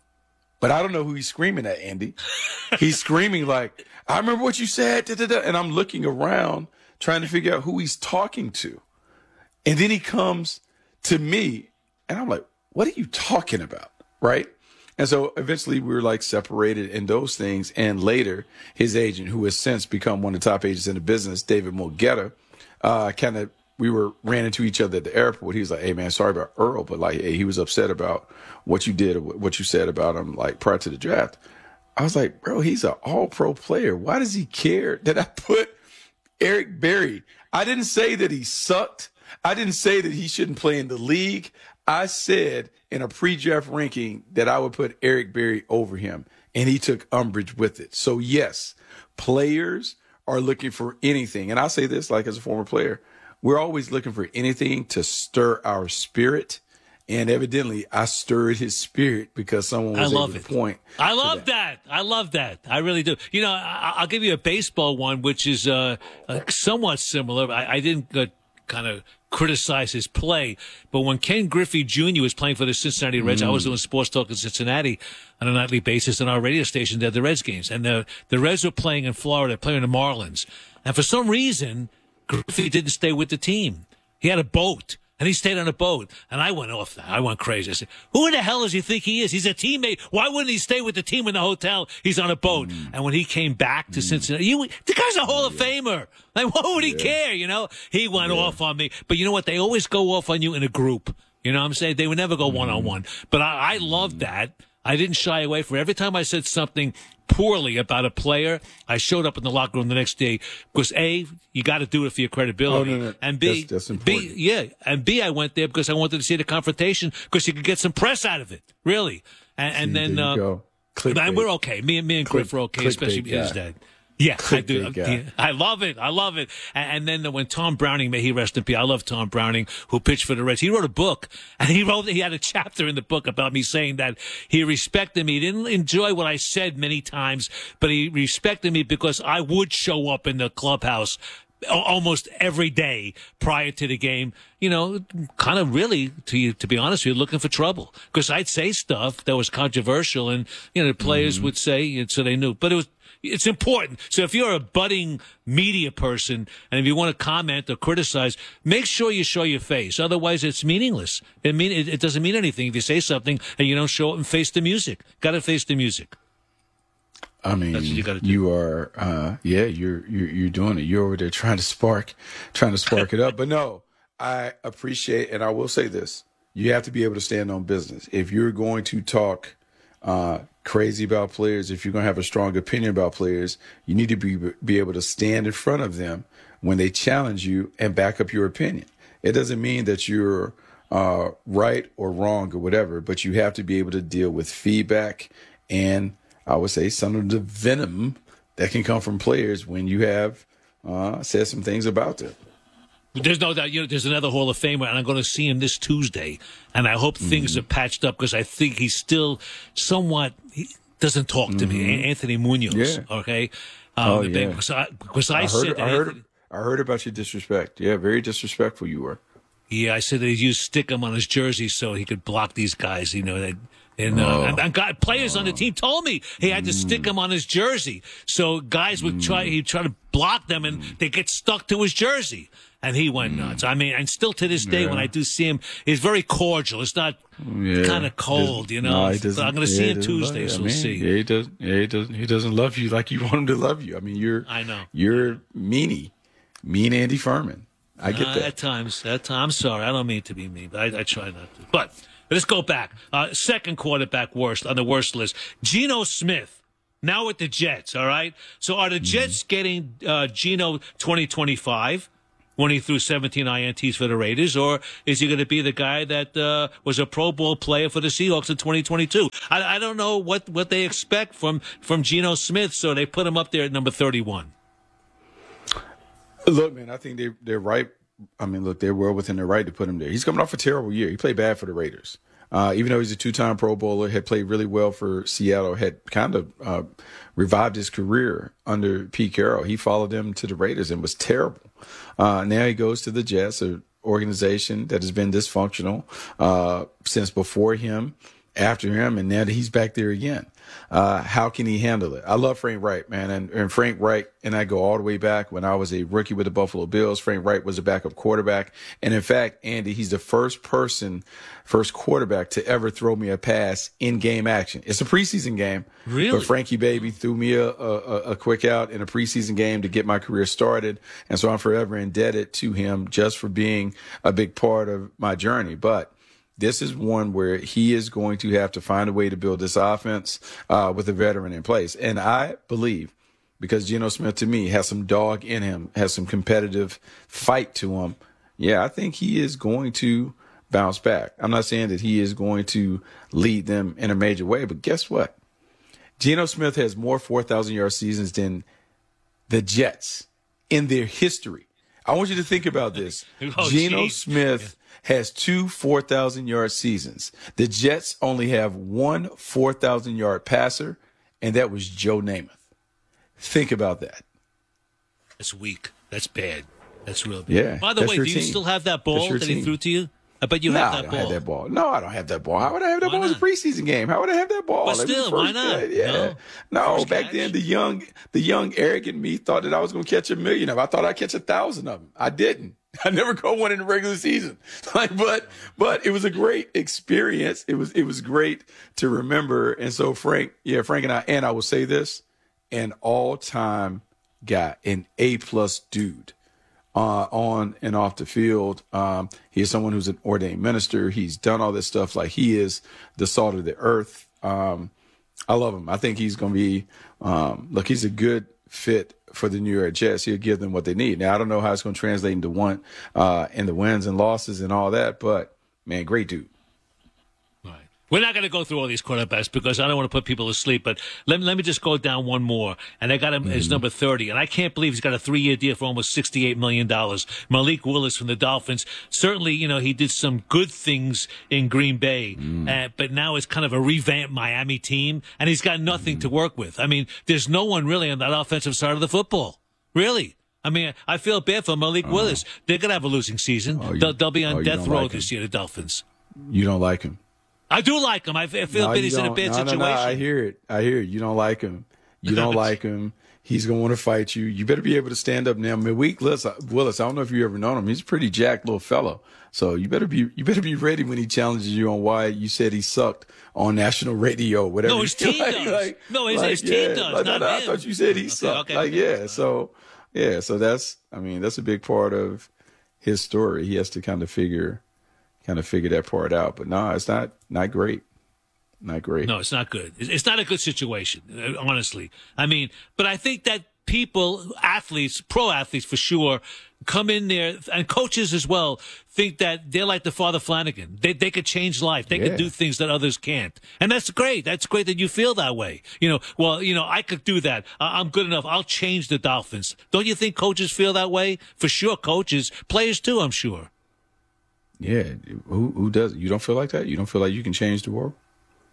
[SPEAKER 10] But I don't know who he's screaming at, Andy. He's screaming like, I remember what you said, da, da, da. And I'm looking around trying to figure out who he's talking to. And then he comes to me, and I'm like, what are you talking about, right? And so eventually we were like separated in those things. And later, his agent, who has since become one of the top agents in the business, David Mulgeta, uh, kind of, we were ran into each other at the airport. He was like, hey, man, sorry about Earl, but like, hey, he was upset about what you did, what you said about him, like prior to the draft. I was like, bro, he's an all-pro player. Why does he care that I put Eric Berry? I didn't say that he sucked. I didn't say that he shouldn't play in the league. I said in a pre-draft ranking that I would put Eric Berry over him, and he took umbrage with it. So, yes, players are looking for anything. And I'll say this, like as a former player, we're always looking for anything to stir our spirit. And evidently, I stirred his spirit because someone was
[SPEAKER 11] I love
[SPEAKER 10] able
[SPEAKER 11] it.
[SPEAKER 10] to point.
[SPEAKER 11] I love that. that. I love that. I really do. You know, I, I'll give you a baseball one, which is uh, uh, somewhat similar. I, I didn't uh, kind of criticize his play, but when Ken Griffey Junior was playing for the Cincinnati Reds, mm. I was doing sports talk in Cincinnati on a nightly basis on our radio station. They had the Reds games, and the the Reds were playing in Florida, playing the Marlins, and for some reason, Griffey didn't stay with the team. He had a boat. And he stayed on a boat. And I went off that. I went crazy. I said, who the hell does he think he is? He's a teammate. Why wouldn't he stay with the team in the hotel? He's on a boat. Mm. And when he came back to mm. Cincinnati, you, the guy's a Hall of yeah. Famer. Like, what would he yeah. care? You know, he went yeah. off on me. But you know what? They always go off on you in a group. You know what I'm saying? They would never go one on one. But I, I loved that. I didn't shy away from it. Every time I said something poorly about a player, I showed up in the locker room the next day because A, you got to do it for your credibility,
[SPEAKER 10] oh, no, no.
[SPEAKER 11] and B,
[SPEAKER 10] that's, that's important.
[SPEAKER 11] B, yeah, and B, I went there because I wanted to see the confrontation because you could get some press out of it, really. And, and
[SPEAKER 10] see,
[SPEAKER 11] then uh, and we're okay. Me and me and Cliff were okay, especially his dad. Yeah, I do. Yeah, I love it. I love it. And, and then when Tom Browning, may he rest in peace. I love Tom Browning, who pitched for the Reds. He wrote a book, and he wrote. He had a chapter in the book about me saying that he respected me. He didn't enjoy what I said many times, but he respected me because I would show up in the clubhouse almost every day prior to the game, you know, kind of really, to you, to be honest with you, looking for trouble. Because I'd say stuff that was controversial, and, you know, the players mm-hmm. would say, and so they knew. But it was, it's important. So if you're a budding media person, and if you want to comment or criticize, make sure you show your face. Otherwise, it's meaningless. It mean it, it doesn't mean anything if you say something and you don't show up and face the music. Got to face the music.
[SPEAKER 10] I mean, you, you are, uh, yeah, you're, you're, you're doing it. You're over there trying to spark, trying to spark it up. But no, I appreciate, and I will say this, you have to be able to stand on business. If you're going to talk, uh, crazy about players, if you're going to have a strong opinion about players, you need to be, be able to stand in front of them when they challenge you and back up your opinion. It doesn't mean that you're, uh, right or wrong or whatever, but you have to be able to deal with feedback and, I would say, some of the venom that can come from players when you have uh, said some things about them.
[SPEAKER 11] There's no doubt. You know, there's another Hall of Famer, and I'm going to see him this Tuesday. And I hope mm-hmm. things are patched up because I think he's still somewhat. He, doesn't talk to
[SPEAKER 10] Mm-hmm.
[SPEAKER 11] me. Anthony Munoz.
[SPEAKER 10] Yeah.
[SPEAKER 11] Okay. Um,
[SPEAKER 10] Oh,
[SPEAKER 11] the
[SPEAKER 10] yeah.
[SPEAKER 11] big- Because I, because I,
[SPEAKER 10] I
[SPEAKER 11] said
[SPEAKER 10] heard,
[SPEAKER 11] that
[SPEAKER 10] I heard,
[SPEAKER 11] Anthony-
[SPEAKER 10] I heard about your disrespect. Yeah, very disrespectful you were.
[SPEAKER 11] Yeah, I said that he used stick-em on his jersey so he could block these guys. You know, that, and, uh,
[SPEAKER 10] Oh.
[SPEAKER 11] and, and guy, players on the team told me he had to stick him on his jersey, so guys would try. He'd try to block them, and they get stuck to his jersey. And he went nuts. I mean, and still to this day,
[SPEAKER 10] Yeah.
[SPEAKER 11] when I do see him, he's very cordial. It's not
[SPEAKER 10] Yeah.
[SPEAKER 11] kind of cold, you know.
[SPEAKER 10] No, he
[SPEAKER 11] So
[SPEAKER 10] doesn't-
[SPEAKER 11] I'm going to
[SPEAKER 10] yeah,
[SPEAKER 11] see
[SPEAKER 10] he
[SPEAKER 11] him
[SPEAKER 10] doesn't love
[SPEAKER 11] Tuesday,
[SPEAKER 10] you.
[SPEAKER 11] so
[SPEAKER 10] I
[SPEAKER 11] we'll
[SPEAKER 10] mean,
[SPEAKER 11] see.
[SPEAKER 10] Yeah, he doesn't. Yeah, he doesn't. He doesn't love you like you want him to love you. I mean, you're.
[SPEAKER 11] I know.
[SPEAKER 10] You're meanie, mean Andy Furman. I get
[SPEAKER 11] Uh,
[SPEAKER 10] that.
[SPEAKER 11] At times, at times, I'm sorry, I don't mean to be mean, but I, I try not to. But let's go back. Uh, second quarterback worst on the worst list, Geno Smith. Now with the Jets, all right. So are the Jets getting uh, Geno twenty twenty-five when he threw seventeen I N Ts for the Raiders, or is he going to be the guy that uh, was a Pro Bowl player for the Seahawks in twenty twenty-two? I, I don't know what, what they expect from from Geno Smith, so they put him up there at number thirty-one.
[SPEAKER 10] Look, man, I think they they're right. I mean, look, they're well within their right to put him there. He's coming off a terrible year. He played bad for the Raiders. Uh, even though he's a two-time Pro Bowler, had played really well for Seattle, had kind of uh, revived his career under Pete Carroll. He followed them to the Raiders and was terrible. Uh, now he goes to the Jets, an organization that has been dysfunctional uh, since before him, after him, and now that he's back there again. Uh, how can he handle it? I love Frank Reich, man. And, and Frank Reich and I go all the way back when I was a rookie with the Buffalo Bills. Frank Reich was a backup quarterback. And in fact, Andy, he's the first person, first quarterback to ever throw me a pass in game action. It's a preseason game.
[SPEAKER 11] Really?
[SPEAKER 10] But Frankie Baby threw me a, a, a quick out in a preseason game to get my career started. And so I'm forever indebted to him just for being a big part of my journey. But this is one where he is going to have to find a way to build this offense uh, with a veteran in place. And I believe, because Geno Smith to me has some dog in him, has some competitive fight to him, yeah, I think he is going to bounce back. I'm not saying that he is going to lead them in a major way, but guess what? Geno Smith has more four thousand yard seasons than the Jets in their history. I want you to think about this.
[SPEAKER 11] Oh,
[SPEAKER 10] Geno
[SPEAKER 11] geez.
[SPEAKER 10] Smith has two four thousand yard seasons. The Jets only have one four thousand yard passer, and that was Joe Namath. Think about that.
[SPEAKER 11] That's weak. That's bad. That's real bad.
[SPEAKER 10] Yeah,
[SPEAKER 11] By the
[SPEAKER 10] that's
[SPEAKER 11] way,
[SPEAKER 10] your
[SPEAKER 11] do you
[SPEAKER 10] team.
[SPEAKER 11] still have that
[SPEAKER 10] That's
[SPEAKER 11] ball
[SPEAKER 10] your
[SPEAKER 11] that he
[SPEAKER 10] team.
[SPEAKER 11] threw to you? I bet you
[SPEAKER 10] no,
[SPEAKER 11] have
[SPEAKER 10] I
[SPEAKER 11] that
[SPEAKER 10] don't
[SPEAKER 11] ball.
[SPEAKER 10] have that ball. No, I don't have that ball. How would I have that ball? It was a preseason game. How would I have that ball?
[SPEAKER 11] But
[SPEAKER 10] That was the
[SPEAKER 11] still, why
[SPEAKER 10] first
[SPEAKER 11] not?
[SPEAKER 10] day. Yeah.
[SPEAKER 11] No.
[SPEAKER 10] No,
[SPEAKER 11] First
[SPEAKER 10] back
[SPEAKER 11] catch.
[SPEAKER 10] then the young, the young arrogant me thought that I was going to catch a million of them. I thought I'd catch a thousand of them. I didn't. I never caught one in the regular season. Like, but, but it was a great experience. It was, it was great to remember. And so Frank, yeah, Frank and I, and I will say this, an all-time guy, an A-plus dude. Uh, on and off the field. Um, he is someone who's an ordained minister. He's done all this stuff. Like, he is the salt of the earth. Um, I love him. I think he's going to be, um, look, he's a good fit for the New York Jets. He'll give them what they need. Now, I don't know how it's going to translate into one, uh, in the wins and losses and all that, but man, great dude.
[SPEAKER 11] We're not going to go through all these quarterbacks because I don't want to put people to sleep, but let me, let me just go down one more. And I got him as number thirty. And I can't believe he's got a three-year deal for almost sixty-eight million dollars. Malik Willis from the Dolphins. Certainly, you know, he did some good things in Green Bay, uh, but now it's kind of a revamped Miami team, and he's got nothing to work with. I mean, there's no one really on that offensive side of the football. Really. I mean, I feel bad for Malik Willis. They're going to have a losing season.
[SPEAKER 10] Oh, you-
[SPEAKER 11] they'll, they'll be on
[SPEAKER 10] oh, you
[SPEAKER 11] death
[SPEAKER 10] don't
[SPEAKER 11] row
[SPEAKER 10] like
[SPEAKER 11] this year, the Dolphins.
[SPEAKER 10] You don't like him.
[SPEAKER 11] I do like him. I f- I feel
[SPEAKER 10] No,
[SPEAKER 11] bad
[SPEAKER 10] you
[SPEAKER 11] he's in a
[SPEAKER 10] don't.
[SPEAKER 11] bad
[SPEAKER 10] no,
[SPEAKER 11] situation.
[SPEAKER 10] No, no, I hear it. I hear it. You don't like him. You don't like him. He's going to want to fight you. You better be able to stand up now. Malik Willis, Willis, I don't know if you ever known him. He's a pretty jacked little fellow. So you better be you better be ready when he challenges you on why you said he sucked on national radio, whatever.
[SPEAKER 11] No, his team
[SPEAKER 10] like,
[SPEAKER 11] does.
[SPEAKER 10] Like,
[SPEAKER 11] no, his,
[SPEAKER 10] like,
[SPEAKER 11] his
[SPEAKER 10] yeah,
[SPEAKER 11] team does,
[SPEAKER 10] like,
[SPEAKER 11] not
[SPEAKER 10] no, no,
[SPEAKER 11] him.
[SPEAKER 10] I thought you said he
[SPEAKER 11] Okay,
[SPEAKER 10] sucked.
[SPEAKER 11] okay,
[SPEAKER 10] like,
[SPEAKER 11] okay.
[SPEAKER 10] yeah. So, yeah. So that's, I mean, that's a big part of his story. He has to kind of figure, kind of figure that part out. But no, it's not not great. Not great.
[SPEAKER 11] No, it's not good. It's it's not a good situation, uh, honestly. I mean, but I think that people, athletes, pro athletes for sure, come in there, and coaches as well, think that they're like the Father Flanagan. They they could change life. They
[SPEAKER 10] Yeah.
[SPEAKER 11] could do things that others can't. And that's great. That's great that you feel that way. You know, well, you know, I could do that. I- I'm good enough. I'll change the Dolphins. Don't you think coaches feel that way? For sure, coaches. Players too, I'm sure.
[SPEAKER 10] Yeah. Who who does it? You don't feel like that? You don't feel like you can change the world?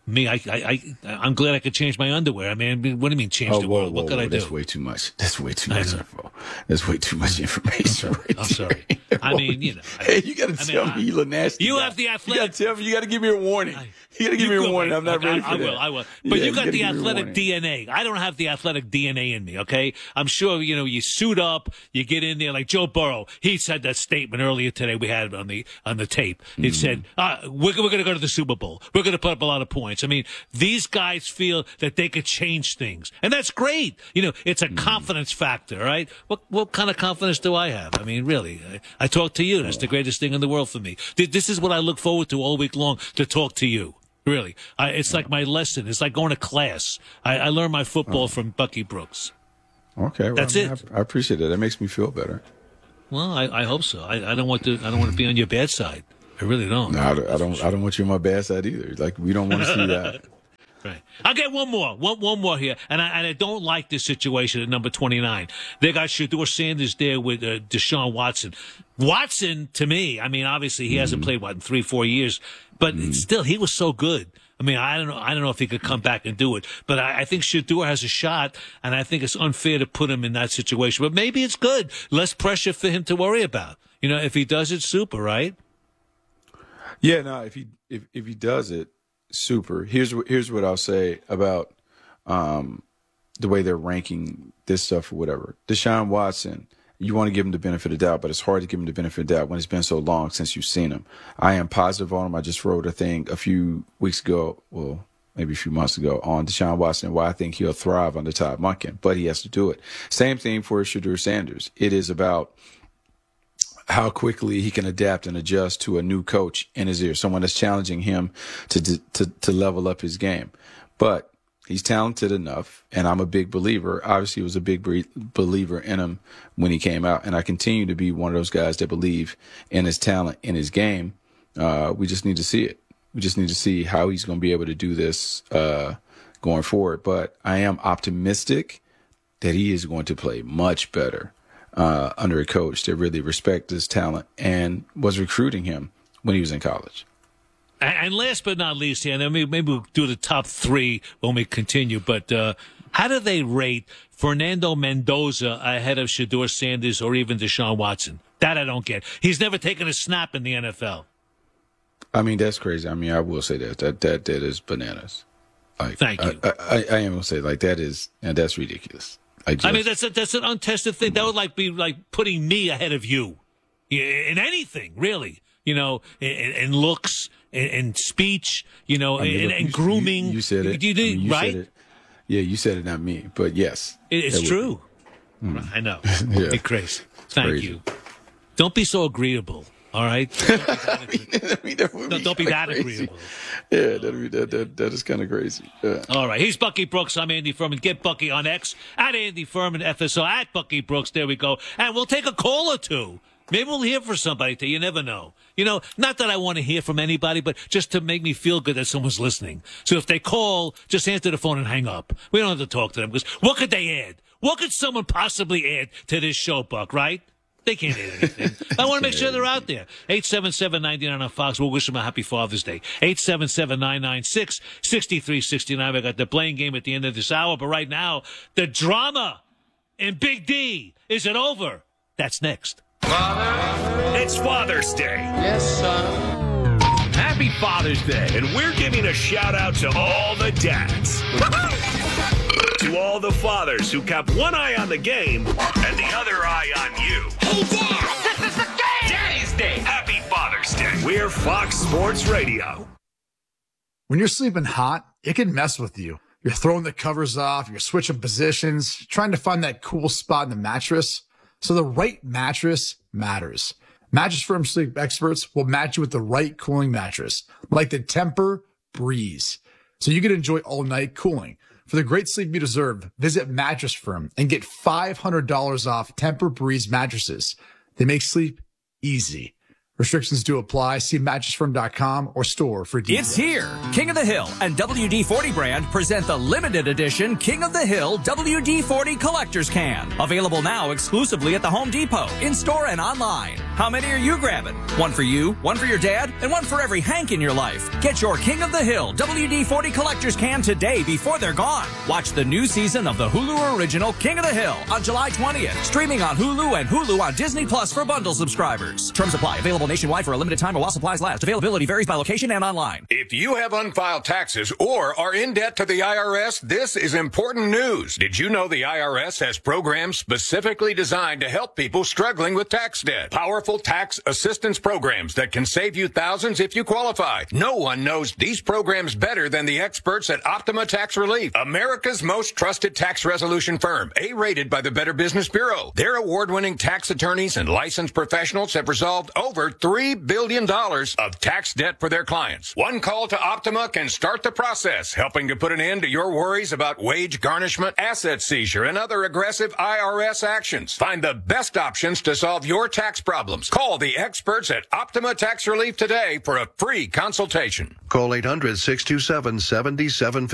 [SPEAKER 11] Me, I, I, I, I'm glad I could change my underwear. I mean, what do you mean change
[SPEAKER 10] oh,
[SPEAKER 11] the
[SPEAKER 10] whoa,
[SPEAKER 11] world?
[SPEAKER 10] whoa,
[SPEAKER 11] What could
[SPEAKER 10] whoa,
[SPEAKER 11] I do?
[SPEAKER 10] That's way too much. That's way too much info. That's way too much information.
[SPEAKER 11] I'm sorry. I mean, you know. I,
[SPEAKER 10] hey, you got to
[SPEAKER 11] I
[SPEAKER 10] tell
[SPEAKER 11] mean,
[SPEAKER 10] me you look nasty.
[SPEAKER 11] You
[SPEAKER 10] guy.
[SPEAKER 11] have the athletic.
[SPEAKER 10] You got to tell me. You got to give me a warning.
[SPEAKER 11] I,
[SPEAKER 10] you got to give me a warning. I'm not
[SPEAKER 11] I,
[SPEAKER 10] ready for
[SPEAKER 11] I, I
[SPEAKER 10] that.
[SPEAKER 11] will. I will. But
[SPEAKER 10] yeah,
[SPEAKER 11] you got
[SPEAKER 10] you
[SPEAKER 11] the athletic D N A. I don't have the athletic D N A in me. Okay, I'm sure you know. You suit up. You get in there like Joe Burrow. He said that statement earlier today. We had it on the on the tape. He mm. said, uh, "We're, we're going to go to the Super Bowl. We're going to put up a lot of points." I mean, these guys feel that they could change things, and that's great. You know, it's a mm. confidence factor, right? What what kind of confidence do I have? I mean, really, I, I talk to you. That's the greatest thing in the world for me. This is what I look forward to all week long, to talk to you. Really, I, it's like my lesson. It's like going to class. I, I learned my football oh. from Bucky Brooks.
[SPEAKER 10] Okay, well,
[SPEAKER 11] that's
[SPEAKER 10] I mean,
[SPEAKER 11] it.
[SPEAKER 10] I, I appreciate it. That makes me feel better.
[SPEAKER 11] Well, I, I hope so. I, I don't want to. I don't want to be on your bad side. I really don't.
[SPEAKER 10] No, I don't. I don't, I don't want you on my bad side either. Like, we don't want to see that.
[SPEAKER 11] Right. I'll get one more. One, one more here. And I, and I don't like this situation at number twenty-nine. They got Shedeur Sanders there with uh, Deshaun Watson. Watson, to me, I mean, obviously he mm. hasn't played, what, in three, four years. But mm. still, he was so good. I mean, I don't know. I don't know if he could come back and do it. But I, I think Shedeur has a shot, and I think it's unfair to put him in that situation. But maybe it's good. Less pressure for him to worry about. You know, if he does it, super, right?
[SPEAKER 10] Yeah, no, if he if, if he does it, super. Here's what here's what I'll say about um, the way they're ranking this stuff or whatever. Deshaun Watson, you want to give him the benefit of the doubt, but it's hard to give him the benefit of the doubt when it's been so long since you've seen him. I am positive on him. I just wrote a thing a few weeks ago, well, maybe a few months ago, on Deshaun Watson and why I think he'll thrive under Todd Monken, but he has to do it. Same thing for Shedeur Sanders. It is about how quickly he can adapt and adjust to a new coach in his ear, someone that's challenging him to to to level up his game. But he's talented enough, and I'm a big believer. Obviously, he was a big believer in him when he came out, and I continue to be one of those guys that believe in his talent, in his game. Uh, we just need to see it. We just need to see how he's going to be able to do this uh, going forward. But I am optimistic that he is going to play much better Uh, under a coach that really respects his talent and was recruiting him when he was in college.
[SPEAKER 11] And last but not least, here, and maybe we'll do the top three when we continue, but uh, how do they rate Fernando Mendoza ahead of Shedeur Sanders or even Deshaun Watson? That I don't get. He's never taken a snap in the N F L.
[SPEAKER 10] I mean, that's crazy. I mean, I will say that. That that, that is bananas. Like,
[SPEAKER 11] Thank you.
[SPEAKER 10] I, I, I am going to say, like, that is, and that's ridiculous. I, just,
[SPEAKER 11] I mean, that's a, that's an untested thing. That would like be like putting me ahead of you in anything, really. You know, in, in looks, in, in speech, you know, I mean, in, look, in
[SPEAKER 10] you,
[SPEAKER 11] grooming.
[SPEAKER 10] You, you said it.
[SPEAKER 11] You, you,
[SPEAKER 10] I mean, you
[SPEAKER 11] right?
[SPEAKER 10] Said it. Yeah, you said it, not me. But yes,
[SPEAKER 11] it, it's true.
[SPEAKER 10] Mm.
[SPEAKER 11] I know.
[SPEAKER 10] Yeah.
[SPEAKER 11] It's crazy.
[SPEAKER 10] It's
[SPEAKER 11] Thank
[SPEAKER 10] crazy.
[SPEAKER 11] you. Don't be so agreeable. All right.
[SPEAKER 10] I mean, that would
[SPEAKER 11] no,
[SPEAKER 10] be
[SPEAKER 11] don't be that
[SPEAKER 10] crazy.
[SPEAKER 11] agreeable.
[SPEAKER 10] Yeah, that'd be, that that that is kind of crazy. Yeah.
[SPEAKER 11] All right. He's Bucky Brooks. I'm Andy Furman. Get Bucky on X at Andy Furman F S O at Bucky Brooks. There we go. And we'll take a call or two. Maybe we'll hear from somebody today. You never know. You know, not that I want to hear from anybody, but just to make me feel good that someone's listening. So if they call, just answer the phone and hang up. We don't have to talk to them because what could they add? What could someone possibly add to this show, Buck, right? They can't add anything. I want to make sure they're out there. eight seven seven, nine nine on Fox. We'll wish them a happy Father's Day. eight seven seven, nine nine six, six three six nine. We got the playing game at the end of this hour. But right now, the drama in Big D. Is it over? That's next.
[SPEAKER 19] Father, it's Father's Day.
[SPEAKER 6] Yes, son.
[SPEAKER 19] Happy Father's Day. And we're giving a shout out to all the dads. To all the fathers who kept one eye on the game and the other eye on you.
[SPEAKER 6] Hey, Dad, this is the game!
[SPEAKER 19] Daddy's Day. Happy Father's Day. We're Fox Sports Radio.
[SPEAKER 8] When you're sleeping hot, it can mess with you. You're throwing the covers off, you're switching positions, trying to find that cool spot in the mattress. So the right mattress matters. Mattress Firm sleep experts will match you with the right cooling mattress, like the Tempur Breeze, so you can enjoy all night cooling. For the great sleep you deserve, visit Mattress Firm and get five hundred dollars off Tempur Breeze mattresses. They make sleep easy. Restrictions do apply. See mattress firm dot com or store for details.
[SPEAKER 12] It's here. King of the Hill and W D forty brand present the limited edition King of the Hill W D forty Collector's Can. Available now exclusively at the Home Depot, in-store and online. How many are you grabbing? One for you, one for your dad, and one for every Hank in your life. Get your King of the Hill W D forty collector's can today before they're gone. Watch the new season of the Hulu original King of the Hill on July twentieth. Streaming on Hulu and Hulu on Disney Plus for bundle subscribers. Terms apply. Available nationwide for a limited time or while supplies last. Availability varies by location and online.
[SPEAKER 15] If you have unfiled taxes or are in debt to the I R S, this is important news. Did you know the I R S has programs specifically designed to help people struggling with tax debt? Powerful tax assistance programs that can save you thousands if you qualify. No one knows these programs better than the experts at Optima Tax Relief, America's most trusted tax resolution firm, A-rated by the Better Business Bureau. Their award-winning tax attorneys and licensed professionals have resolved over three billion dollars of tax debt for their clients. One call to Optima can start the process, helping to put an end to your worries about wage garnishment, asset seizure, and other aggressive I R S actions. Find the best options to solve your tax problems. Call the experts at Optima Tax Relief today for a free consultation.
[SPEAKER 16] Call eight hundred, six two seven, seven seven